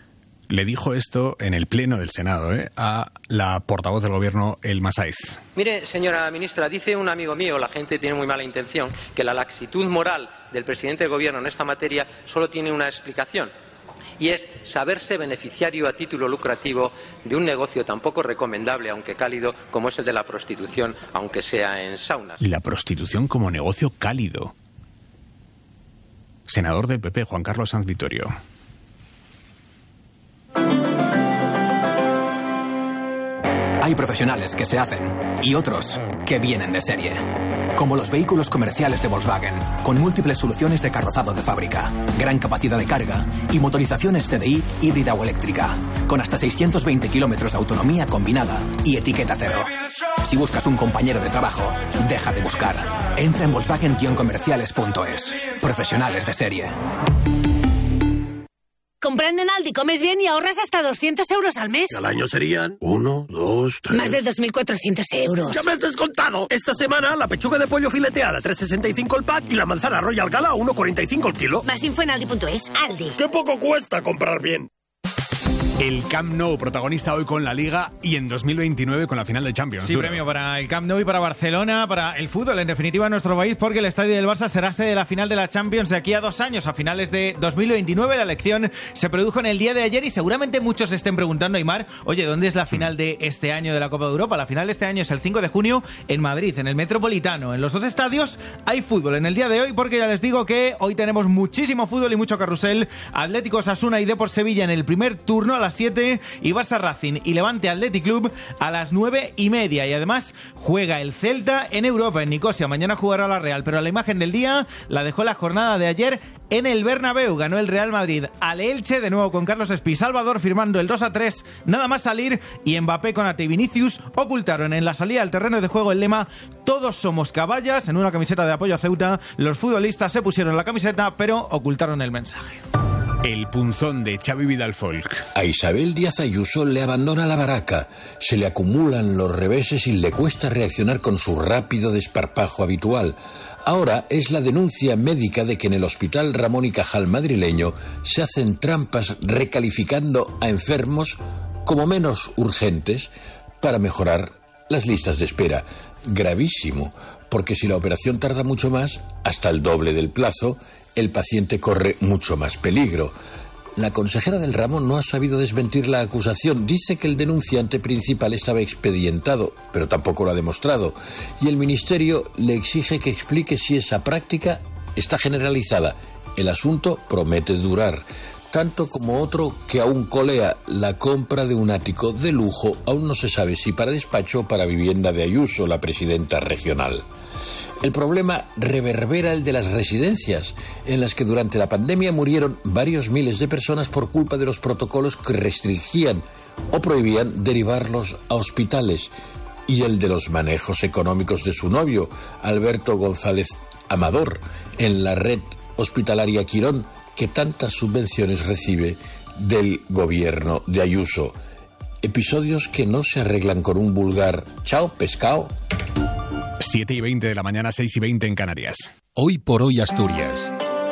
le dijo esto en el Pleno del Senado ¿eh? a la portavoz del Gobierno, Elma Saiz. Mire, señora ministra, dice un amigo mío, la gente tiene muy mala intención, que la laxitud moral del presidente del Gobierno en esta materia solo tiene una explicación, y es saberse beneficiario a título lucrativo de un negocio tan poco recomendable, aunque cálido, como es el de la prostitución, aunque sea en saunas. Y la prostitución como negocio cálido. Senador del P P, Juan Carlos Sanz Vittorio. Hay profesionales que se hacen y otros que vienen de serie. Como los vehículos comerciales de Volkswagen, con múltiples soluciones de carrozado de fábrica, gran capacidad de carga y motorizaciones T D I híbrida o eléctrica, con hasta seiscientos veinte kilómetros de autonomía combinada y etiqueta cero. Si buscas un compañero de trabajo, deja de buscar. Entra en volkswagen guion comerciales punto es. Profesionales de serie. Comprando en Aldi comes bien y ahorras hasta doscientos euros al mes. Y al año serían uno, dos, tres... Más de dos mil cuatrocientos euros. ¡Ya me has descontado! Esta semana la pechuga de pollo fileteada tres sesenta y cinco el pack y la manzana Royal Gala a uno cuarenta y cinco el kilo. Más info en aldi punto es. Aldi. ¡Qué poco cuesta comprar bien! El Camp Nou, protagonista hoy con la Liga y en dos mil veintinueve con la final de Champions. Sí, Duro. Premio para el Camp Nou y para Barcelona, para el fútbol, en definitiva, en nuestro país, porque el estadio del Barça será sede de la final de la Champions de aquí a dos años, a finales de dos mil veintinueve. La elección se produjo en el día de ayer y seguramente muchos se estén preguntando, Aimar, oye, ¿dónde es la final de este año de la Copa de Europa? La final de este año es el cinco de junio en Madrid, en el Metropolitano. En los dos estadios hay fútbol en el día de hoy, porque ya les digo que hoy tenemos muchísimo fútbol y mucho carrusel. Atlético Osasuna y Depor Sevilla en el primer turno a las siete y Barça Racing y Levante Athletic Club a las nueve y media. Y además juega el Celta en Europa, en Nicosia. Mañana jugará la Real, pero la imagen del día la dejó la jornada de ayer en el Bernabéu. Ganó el Real Madrid al Elche, de nuevo con Carlos Espí Salvador firmando el dos a tres nada más salir, y Mbappé, Konate y Vinicius ocultaron en la salida al terreno de juego el lema "Todos somos caballas" en una camiseta de apoyo a Ceuta. Los futbolistas se pusieron la camiseta pero ocultaron el mensaje. El punzón de Xavi Vidal Folk. A Isabel Díaz Ayuso le abandona la baraca, se le acumulan los reveses y le cuesta reaccionar con su rápido desparpajo habitual. Ahora es la denuncia médica de que en el Hospital Ramón y Cajal madrileño se hacen trampas recalificando a enfermos como menos urgentes para mejorar las listas de espera. Gravísimo, porque si la operación tarda mucho más, hasta el doble del plazo, el paciente corre mucho más peligro. La consejera del ramo no ha sabido desmentir la acusación. Dice que el denunciante principal estaba expedientado, pero tampoco lo ha demostrado. Y el ministerio le exige que explique si esa práctica está generalizada. El asunto promete durar. Tanto como otro que aún colea, la compra de un ático de lujo. Aún no se sabe si para despacho o para vivienda de Ayuso, la presidenta regional. El problema reverbera el de las residencias, en las que durante la pandemia murieron varios miles de personas por culpa de los protocolos que restringían o prohibían derivarlos a hospitales, y el de los manejos económicos de su novio, Alberto González Amador, en la red hospitalaria Quirón, que tantas subvenciones recibe del gobierno de Ayuso. Episodios que no se arreglan con un vulgar «chao, pescado». siete y veinte de la mañana, seis y veinte en Canarias. Hoy por hoy Asturias.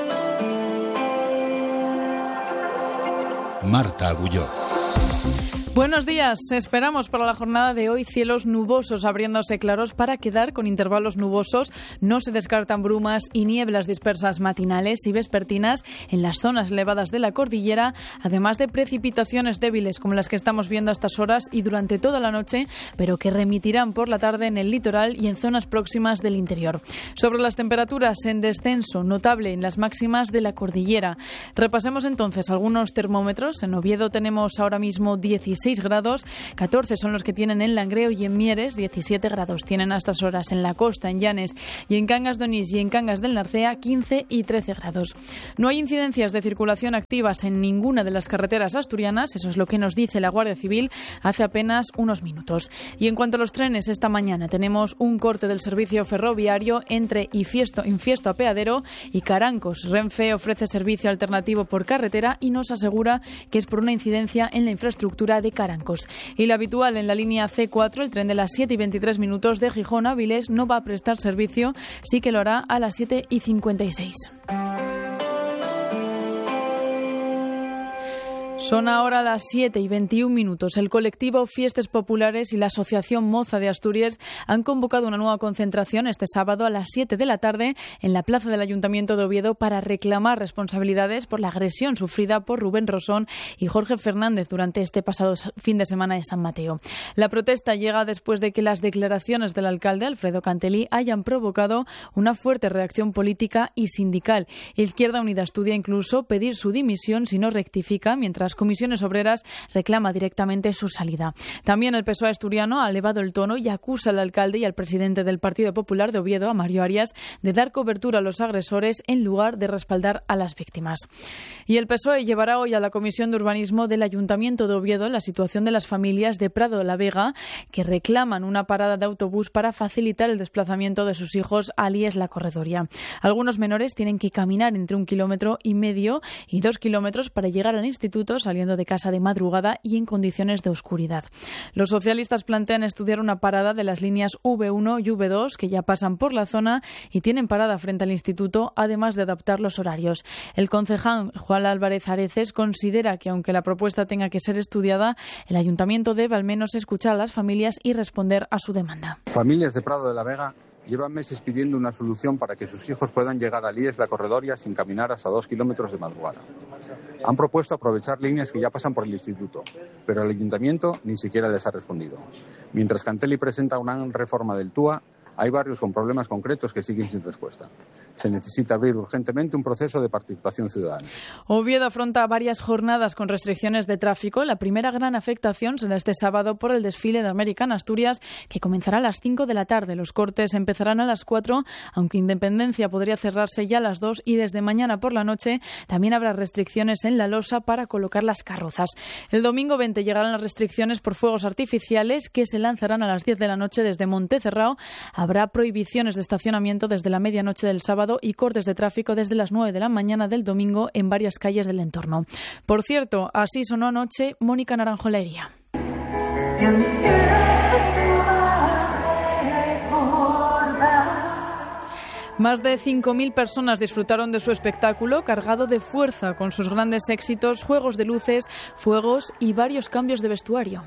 Marta Agulló. Buenos días. Esperamos para la jornada de hoy cielos nubosos abriéndose claros para quedar con intervalos nubosos. No se descartan brumas y nieblas dispersas matinales y vespertinas en las zonas elevadas de la cordillera, además de precipitaciones débiles como las que estamos viendo a estas horas y durante toda la noche, pero que remitirán por la tarde en el litoral y en zonas próximas del interior. Sobre las temperaturas, en descenso notable en las máximas de la cordillera. Repasemos entonces algunos termómetros. En Oviedo tenemos ahora mismo dieciséis grados, catorce son los que tienen en Langreo y en Mieres, diecisiete grados tienen a estas horas en la costa, en Llanes y en Cangas de Onís y en Cangas del Narcea, quince y trece grados. No hay incidencias de circulación activas en ninguna de las carreteras asturianas, eso es lo que nos dice la Guardia Civil hace apenas unos minutos. Y en cuanto a los trenes, esta mañana tenemos un corte del servicio ferroviario entre Infiesto, Infiesto Apeadero y Carancos. Renfe ofrece servicio alternativo por carretera y nos asegura que es por una incidencia en la infraestructura de Carancos. Y la habitual en la línea ce cuatro, el tren de las siete y veintitrés minutos de Gijón a Avilés, no va a prestar servicio, sí que lo hará a las siete y cincuenta y seis. Son ahora las siete y veintiún minutos. El colectivo Fiestas Populares y la Asociación Moza de Asturias han convocado una nueva concentración este sábado a las siete de la tarde en la plaza del Ayuntamiento de Oviedo para reclamar responsabilidades por la agresión sufrida por Rubén Rosón y Jorge Fernández durante este pasado fin de semana de San Mateo. La protesta llega después de que las declaraciones del alcalde Alfredo Cantelí hayan provocado una fuerte reacción política y sindical. Izquierda Unida estudia incluso pedir su dimisión si no rectifica, mientras Comisiones Obreras reclama directamente su salida. También el P S O E asturiano ha elevado el tono y acusa al alcalde y al presidente del Partido Popular de Oviedo, a Mario Arias, de dar cobertura a los agresores en lugar de respaldar a las víctimas. Y el P S O E llevará hoy a la Comisión de Urbanismo del Ayuntamiento de Oviedo la situación de las familias de Prado de la Vega que reclaman una parada de autobús para facilitar el desplazamiento de sus hijos a Líes la Corredoria. Algunos menores tienen que caminar entre un kilómetro y medio y dos kilómetros para llegar al instituto, saliendo de casa de madrugada y en condiciones de oscuridad. Los socialistas plantean estudiar una parada de las líneas ve uno y ve dos que ya pasan por la zona y tienen parada frente al instituto, además de adaptar los horarios. El concejal Juan Álvarez Areces considera que aunque la propuesta tenga que ser estudiada, el ayuntamiento debe al menos escuchar a las familias y responder a su demanda. Familias de Prado de la Vega llevan meses pidiendo una solución para que sus hijos puedan llegar a Líes la Corredoria sin caminar hasta dos kilómetros de madrugada. Han propuesto aprovechar líneas que ya pasan por el instituto, pero el ayuntamiento ni siquiera les ha respondido. Mientras Cantelli presenta una reforma del T U A, hay barrios con problemas concretos que siguen sin respuesta. Se necesita abrir urgentemente un proceso de participación ciudadana. Oviedo afronta varias jornadas con restricciones de tráfico. La primera gran afectación será este sábado por el desfile de American Asturias, que comenzará a las cinco de la tarde. Los cortes empezarán a las cuatro, aunque Independencia podría cerrarse ya a las dos, y desde mañana por la noche también habrá restricciones en la losa para colocar las carrozas. El domingo veinte llegarán las restricciones por fuegos artificiales, que se lanzarán a las diez de la noche desde Montecerrao. Habrá prohibiciones de estacionamiento desde la medianoche del sábado y cortes de tráfico desde las nueve de la mañana del domingo en varias calles del entorno. Por cierto, así sonó anoche Mónica Naranjo Leiría. Más de cinco mil personas disfrutaron de su espectáculo, cargado de fuerza, con sus grandes éxitos, juegos de luces, fuegos y varios cambios de vestuario.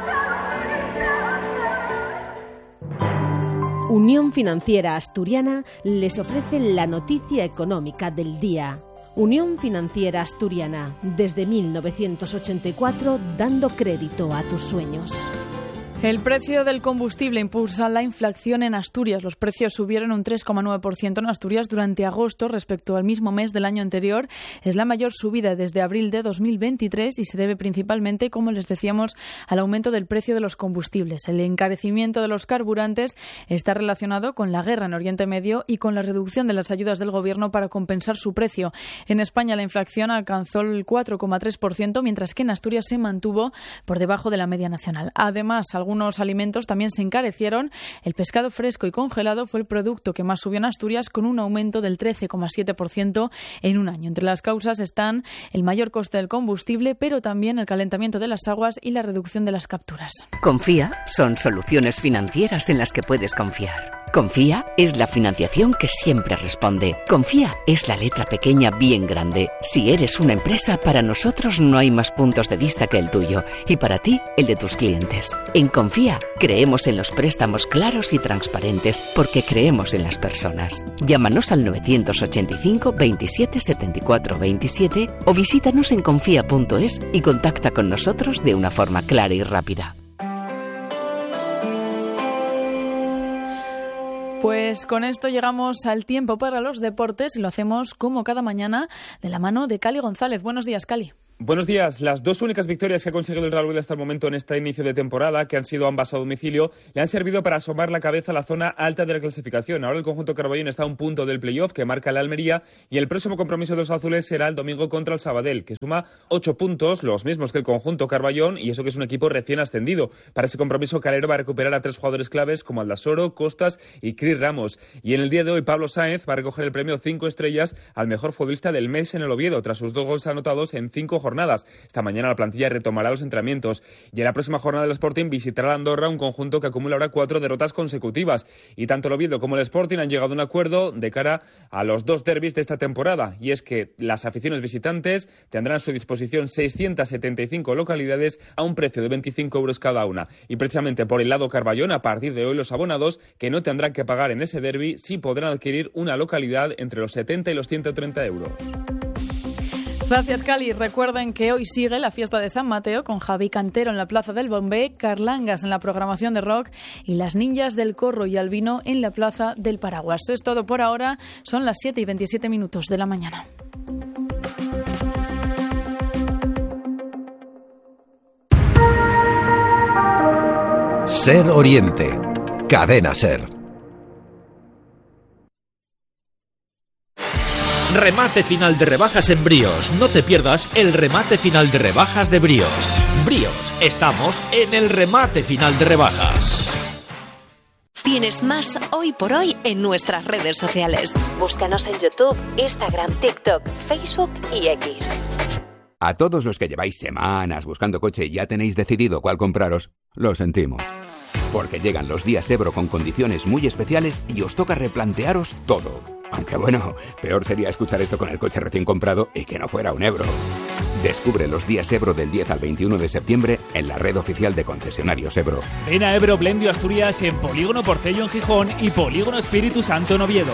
Unión Financiera Asturiana les ofrece la noticia económica del día. Unión Financiera Asturiana, desde mil novecientos ochenta y cuatro, dando crédito a tus sueños. El precio del combustible impulsa la inflación en Asturias. Los precios subieron un tres coma nueve por ciento en Asturias durante agosto respecto al mismo mes del año anterior. Es la mayor subida desde abril de dos mil veintitrés y se debe principalmente, como les decíamos, al aumento del precio de los combustibles. El encarecimiento de los carburantes está relacionado con la guerra en Oriente Medio y con la reducción de las ayudas del Gobierno para compensar su precio. En España la inflación alcanzó el cuatro coma tres por ciento, mientras que en Asturias se mantuvo por debajo de la media nacional. Además, algunos alimentos también se encarecieron. El pescado fresco y congelado fue el producto que más subió en Asturias, con un aumento del trece coma siete por ciento en un año. Entre las causas están el mayor coste del combustible, pero también el calentamiento de las aguas y la reducción de las capturas. Confía son soluciones financieras en las que puedes confiar. Confía es la financiación que siempre responde. Confía es la letra pequeña bien grande. Si eres una empresa, para nosotros no hay más puntos de vista que el tuyo y para ti el de tus clientes. En Confía creemos en los préstamos claros y transparentes porque creemos en las personas. Llámanos al novecientos ochenta y cinco veintisiete setenta y cuatro veintisiete o visítanos en confía punto es y contacta con nosotros de una forma clara y rápida. Pues con esto llegamos al tiempo para los deportes y lo hacemos como cada mañana de la mano de Cali González. Buenos días, Cali. Buenos días. Las dos únicas victorias que ha conseguido el Real Betis hasta el momento en este inicio de temporada, que han sido ambas a domicilio, le han servido para asomar la cabeza a la zona alta de la clasificación. Ahora el conjunto carballón está a un punto del playoff que marca la Almería y el próximo compromiso de los azules será el domingo contra el Sabadell, que suma ocho puntos, los mismos que el conjunto carballón, y eso que es un equipo recién ascendido. Para ese compromiso, Calero va a recuperar a tres jugadores claves como Aldasoro, Costas y Cris Ramos. Y en el día de hoy, Pablo Sáenz va a recoger el premio cinco estrellas al mejor futbolista del mes en el Oviedo, tras sus dos goles anotados en cinco jornadas. Esta mañana la plantilla retomará los entrenamientos y en la próxima jornada del Sporting visitará la Andorra, un conjunto que acumula ahora cuatro derrotas consecutivas. Y tanto el Oviedo como el Sporting han llegado a un acuerdo de cara a los dos derbis de esta temporada, y es que las aficiones visitantes tendrán a su disposición seiscientas setenta y cinco localidades a un precio de veinticinco euros cada una. Y precisamente por el lado carballón, a partir de hoy los abonados que no tendrán que pagar en ese derbi sí podrán adquirir una localidad entre los setenta y los ciento treinta euros. Gracias, Cali. Recuerden que hoy sigue la fiesta de San Mateo con Javi Cantero en la Plaza del Bombé, Carlangas en la programación de rock y las Ninjas del Corro y Albino en la Plaza del Paraguas. Es todo por ahora. Son las siete y veintisiete minutos de la mañana. Ser Oriente. Cadena Ser. Remate final de rebajas en Bríos. No te pierdas el remate final de rebajas de Bríos. Bríos, estamos en el remate final de rebajas. Tienes más Hoy por Hoy en nuestras redes sociales. Búscanos en YouTube, Instagram, TikTok, Facebook y X. A todos los que lleváis semanas buscando coche y ya tenéis decidido cuál compraros, lo sentimos. Porque llegan los días Ebro con condiciones muy especiales y os toca replantearos todo. Aunque bueno, peor sería escuchar esto con el coche recién comprado y que no fuera un Ebro. Descubre los días Ebro del diez al veintiuno de septiembre en la red oficial de concesionarios Ebro. Ven a Ebro Blendio Asturias en Polígono Porcello en Gijón y Polígono Espíritu Santo en Oviedo.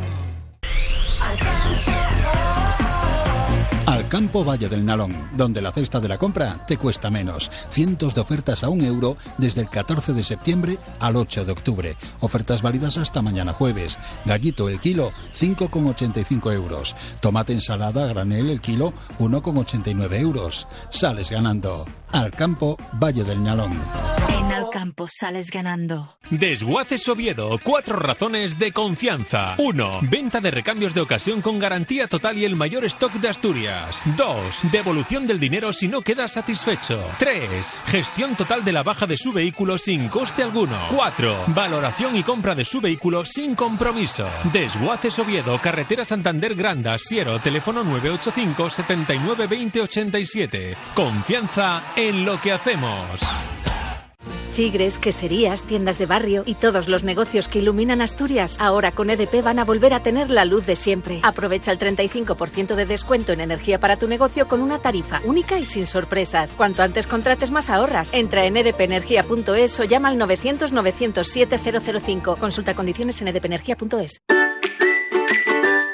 Alcampo Valle del Nalón, donde la cesta de la compra te cuesta menos. Cientos de ofertas a un euro desde el catorce de septiembre al ocho de octubre. Ofertas válidas hasta mañana jueves. Gallito el kilo, cinco con ochenta y cinco euros. Tomate ensalada a granel el kilo, uno con ochenta y nueve euros. Sales ganando. Alcampo Valle del Nalón. En Alcampo sales ganando. Desguaces Oviedo, cuatro razones de confianza. uno. Venta de recambios de ocasión con garantía total y el mayor stock de Asturias. dos. Devolución del dinero si no quedas satisfecho. tres. Gestión total de la baja de su vehículo sin coste alguno. cuatro. Valoración y compra de su vehículo sin compromiso. Desguaces Oviedo, carretera Santander Granda, Siero, teléfono nueve ocho cinco, setenta y nueve, veinte, ochenta y siete. Confianza en lo que hacemos. Chigres, queserías, tiendas de barrio y todos los negocios que iluminan Asturias, ahora con E D P van a volver a tener la luz de siempre. Aprovecha el treinta y cinco por ciento de descuento en energía para tu negocio con una tarifa única y sin sorpresas. Cuanto antes contrates, más ahorras. Entra en e d p energía punto es o llama al novecientos, novecientos siete, cero cero cinco. Consulta condiciones en e d p energía punto es.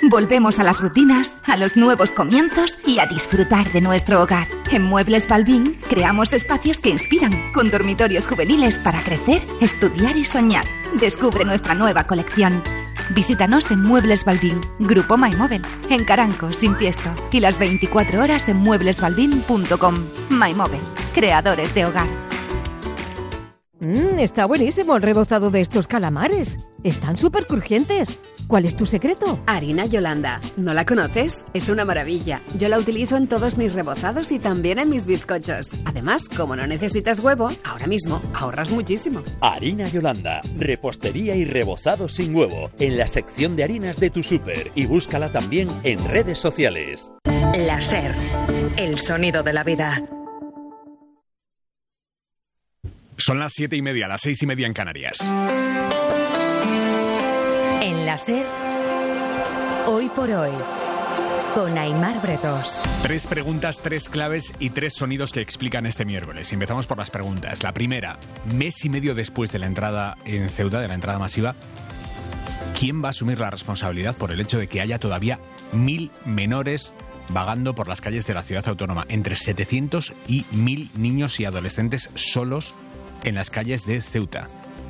Volvemos a las rutinas, a los nuevos comienzos y a disfrutar de nuestro hogar. En Muebles Balbín creamos espacios que inspiran, con dormitorios juveniles para crecer, estudiar y soñar. Descubre nuestra nueva colección. Visítanos en Muebles Balbín, Grupo MyMóvil, en Caranco, Sin Fiesto, y las veinticuatro horas en muebles balbín punto com. MyMóvil, creadores de hogar. Mmm, está buenísimo el rebozado de estos calamares. Están súper crujientes. ¿Cuál es tu secreto? Harina Yolanda. ¿No la conoces? Es una maravilla. Yo la utilizo en todos mis rebozados y también en mis bizcochos. Además, como no necesitas huevo, ahora mismo ahorras muchísimo. Harina Yolanda. Repostería y rebozado sin huevo. En la sección de harinas de tu súper. Y búscala también en redes sociales. La SER. El sonido de la vida. Son las siete y media, las seis y media en Canarias. En la SER, hoy por hoy, con Aimar Bretos. Tres preguntas, tres claves y tres sonidos que explican este miércoles. Empezamos por las preguntas. La primera, mes y medio después de la entrada en Ceuta, de la entrada masiva, ¿quién va a asumir la responsabilidad por el hecho de que haya todavía mil menores vagando por las calles de la ciudad autónoma? Entre setecientos y mil niños y adolescentes solos en las calles de Ceuta.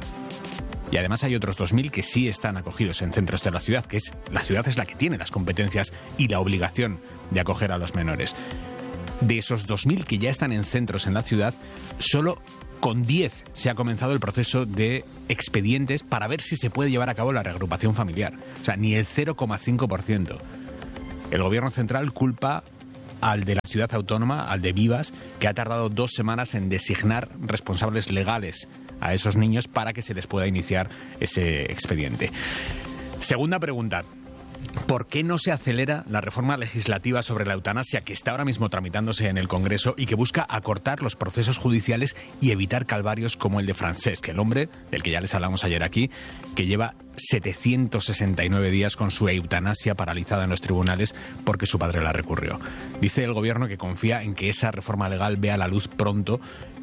Y además hay otros dos mil que sí están acogidos en centros de la ciudad, que es la ciudad es la que tiene las competencias y la obligación de acoger a los menores. De esos dos mil que ya están en centros en la ciudad, solo con diez se ha comenzado el proceso de expedientes para ver si se puede llevar a cabo la reagrupación familiar. O sea, ni el cero coma cinco por ciento. El gobierno central culpa al de la ciudad autónoma, al de Vivas, que ha tardado dos semanas en designar responsables legales a esos niños para que se les pueda iniciar ese expediente. Segunda pregunta. ¿Por qué no se acelera la reforma legislativa sobre la eutanasia que está ahora mismo tramitándose en el Congreso y que busca acortar los procesos judiciales y evitar calvarios como el de Francesc, el hombre del que ya les hablamos ayer aquí, que lleva setecientos sesenta y nueve días con su eutanasia paralizada en los tribunales porque su padre la recurrió? Dice el gobierno que confía en que esa reforma legal vea la luz pronto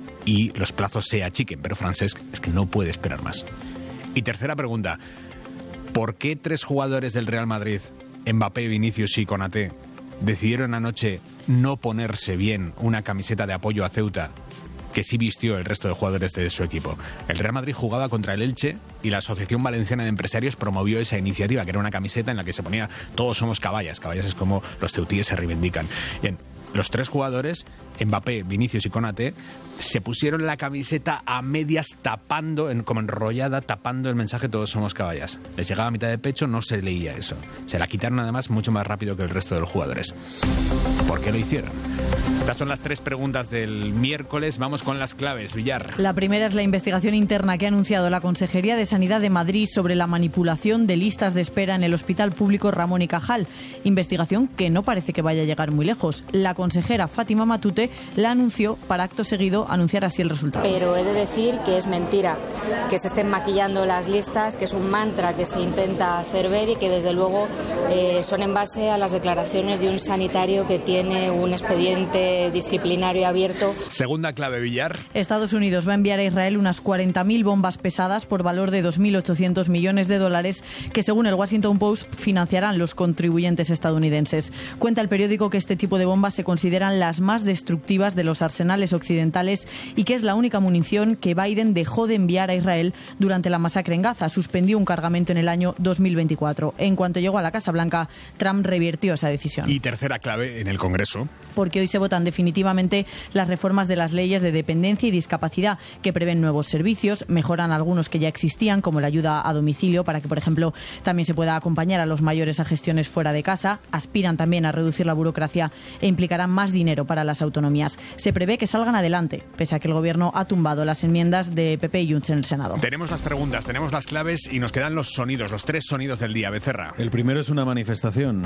y los plazos se achiquen, pero Francesc es que no puede esperar más. Y tercera pregunta. ¿Por qué tres jugadores del Real Madrid, Mbappé, Vinicius y Konaté, decidieron anoche no ponerse bien una camiseta de apoyo a Ceuta que sí vistió el resto de jugadores de su equipo? El Real Madrid jugaba contra el Elche y la Asociación Valenciana de Empresarios promovió esa iniciativa, que era una camiseta en la que se ponía "todos somos caballas". Caballas es como los ceutíes se reivindican. Bien, los tres jugadores, Mbappé, Vinicius y Konaté, se pusieron la camiseta a medias tapando, en, como enrollada, tapando el mensaje "todos somos caballas". Les llegaba a mitad de pecho, no se leía eso. Se la quitaron además mucho más rápido que el resto de los jugadores. ¿Por qué lo hicieron? Estas son las tres preguntas del miércoles. Vamos con las claves, Villar. La primera es la investigación interna que ha anunciado la Consejería de Sanidad de Madrid sobre la manipulación de listas de espera en el Hospital Público Ramón y Cajal. Investigación que no parece que vaya a llegar muy lejos. La consejera Fátima Matute la anunció para acto seguido anunciar así el resultado. Pero he de decir que es mentira, que se estén maquillando las listas, que es un mantra que se intenta hacer ver y que desde luego eh, son en base a las declaraciones de un sanitario que tiene un expediente disciplinario abierto. Segunda clave, Villar. Estados Unidos va a enviar a Israel unas cuarenta mil bombas pesadas por valor de dos mil ochocientos millones de dólares que, según el Washington Post, financiarán los contribuyentes estadounidenses. Cuenta el periódico que este tipo de bombas se consideran las más destructivas de los arsenales occidentales y que es la única munición que Biden dejó de enviar a Israel durante la masacre en Gaza. Suspendió un cargamento en el año dos mil veinticuatro. En cuanto llegó a la Casa Blanca, Trump revirtió esa decisión. Y tercera clave en el Congreso. Porque hoy se votan definitivamente las reformas de las leyes de dependencia y discapacidad que prevén nuevos servicios, mejoran algunos que ya existían, como la ayuda a domicilio, para que, por ejemplo, también se pueda acompañar a los mayores a gestiones fuera de casa. Aspiran también a reducir la burocracia e implicarán más dinero para las autonomías. Se prevé que salgan adelante, pese a que el Gobierno ha tumbado las enmiendas de P P y Junts en el Senado. Tenemos las preguntas, tenemos las claves y nos quedan los sonidos, los tres sonidos del día. Becerra. El primero es una manifestación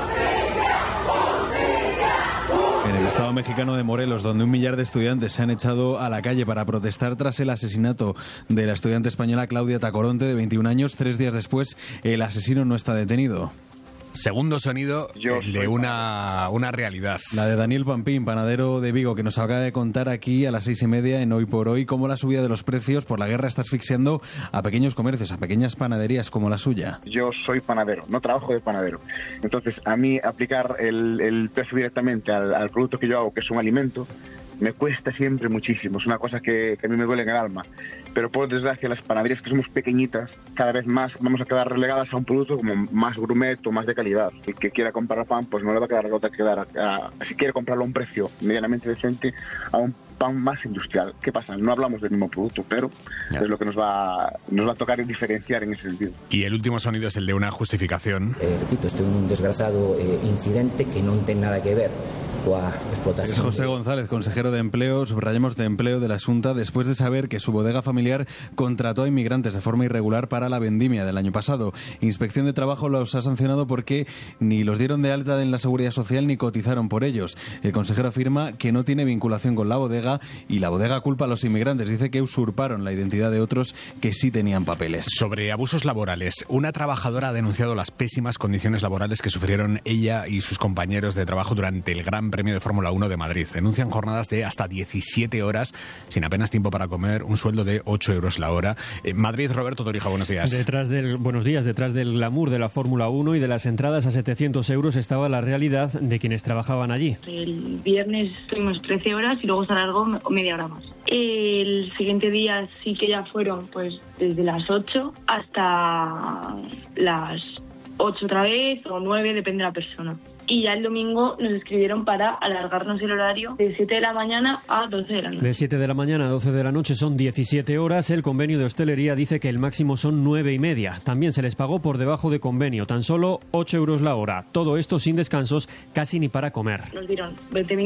en el estado mexicano de Morelos, donde un millar de estudiantes se han echado a la calle para protestar tras el asesinato de la estudiante española Claudia Tacoronte, de veintiún años. Tres días después, el asesino no está detenido. Segundo sonido de una, una realidad. La de Daniel Pampín, panadero de Vigo, que nos acaba de contar aquí a las seis y media en Hoy por Hoy cómo la subida de los precios por la guerra está asfixiando a pequeños comercios, a pequeñas panaderías como la suya. Yo soy panadero, no trabajo de panadero. Entonces, a mí aplicar el, el precio directamente al, al producto que yo hago, que es un alimento, me cuesta siempre muchísimo. Es una cosa que, que a mí me duele en el alma. Pero por desgracia, las panaderías que somos pequeñitas, cada vez más vamos a quedar relegadas a un producto como más gourmet o más de calidad. El que quiera comprar pan, pues no le va a quedar otra que quedar a, a, si quiere comprarlo a un precio medianamente decente, a un pan más industrial. ¿Qué pasa? No hablamos del mismo producto, pero ya. Es lo que nos va, nos va a tocar diferenciar en ese sentido. Y el último sonido es el de una justificación. Eh, repito, esto es un desgraciado eh, incidente que no tiene nada que ver coa explotación. Es José González, consejero de Empleo, subrayamos de Empleo de la Xunta, después de saber que su bodega familiar contrató a inmigrantes de forma irregular para la vendimia del año pasado. Inspección de Trabajo los ha sancionado porque ni los dieron de alta en la Seguridad Social ni cotizaron por ellos. El consejero afirma que no tiene vinculación con la bodega y la bodega culpa a los inmigrantes. Dice que usurparon la identidad de otros que sí tenían papeles. Sobre abusos laborales, una trabajadora ha denunciado las pésimas condiciones laborales que sufrieron ella y sus compañeros de trabajo durante el Gran Premio de Fórmula uno de Madrid. Denuncian jornadas de hasta diecisiete horas, sin apenas tiempo para comer, un sueldo de ocho euros la hora. En Madrid, Roberto Torija, buenos días. Detrás del, buenos días. Detrás del glamour de la Fórmula uno y de las entradas a setecientos euros estaba la realidad de quienes trabajaban allí. El viernes estuvimos trece horas y luego se alargó media hora más. El siguiente día sí que ya fueron pues desde las ocho hasta las ocho otra vez o nueve, depende de la persona. Y ya el domingo nos escribieron para alargarnos el horario de siete de la mañana a doce de la noche. De siete de la mañana a doce de la noche son diecisiete horas. El convenio de hostelería dice que el máximo son nueve y media. También se les pagó por debajo de convenio, tan solo ocho euros la hora. Todo esto sin descansos, casi ni para comer. Nos dieron veinte minutos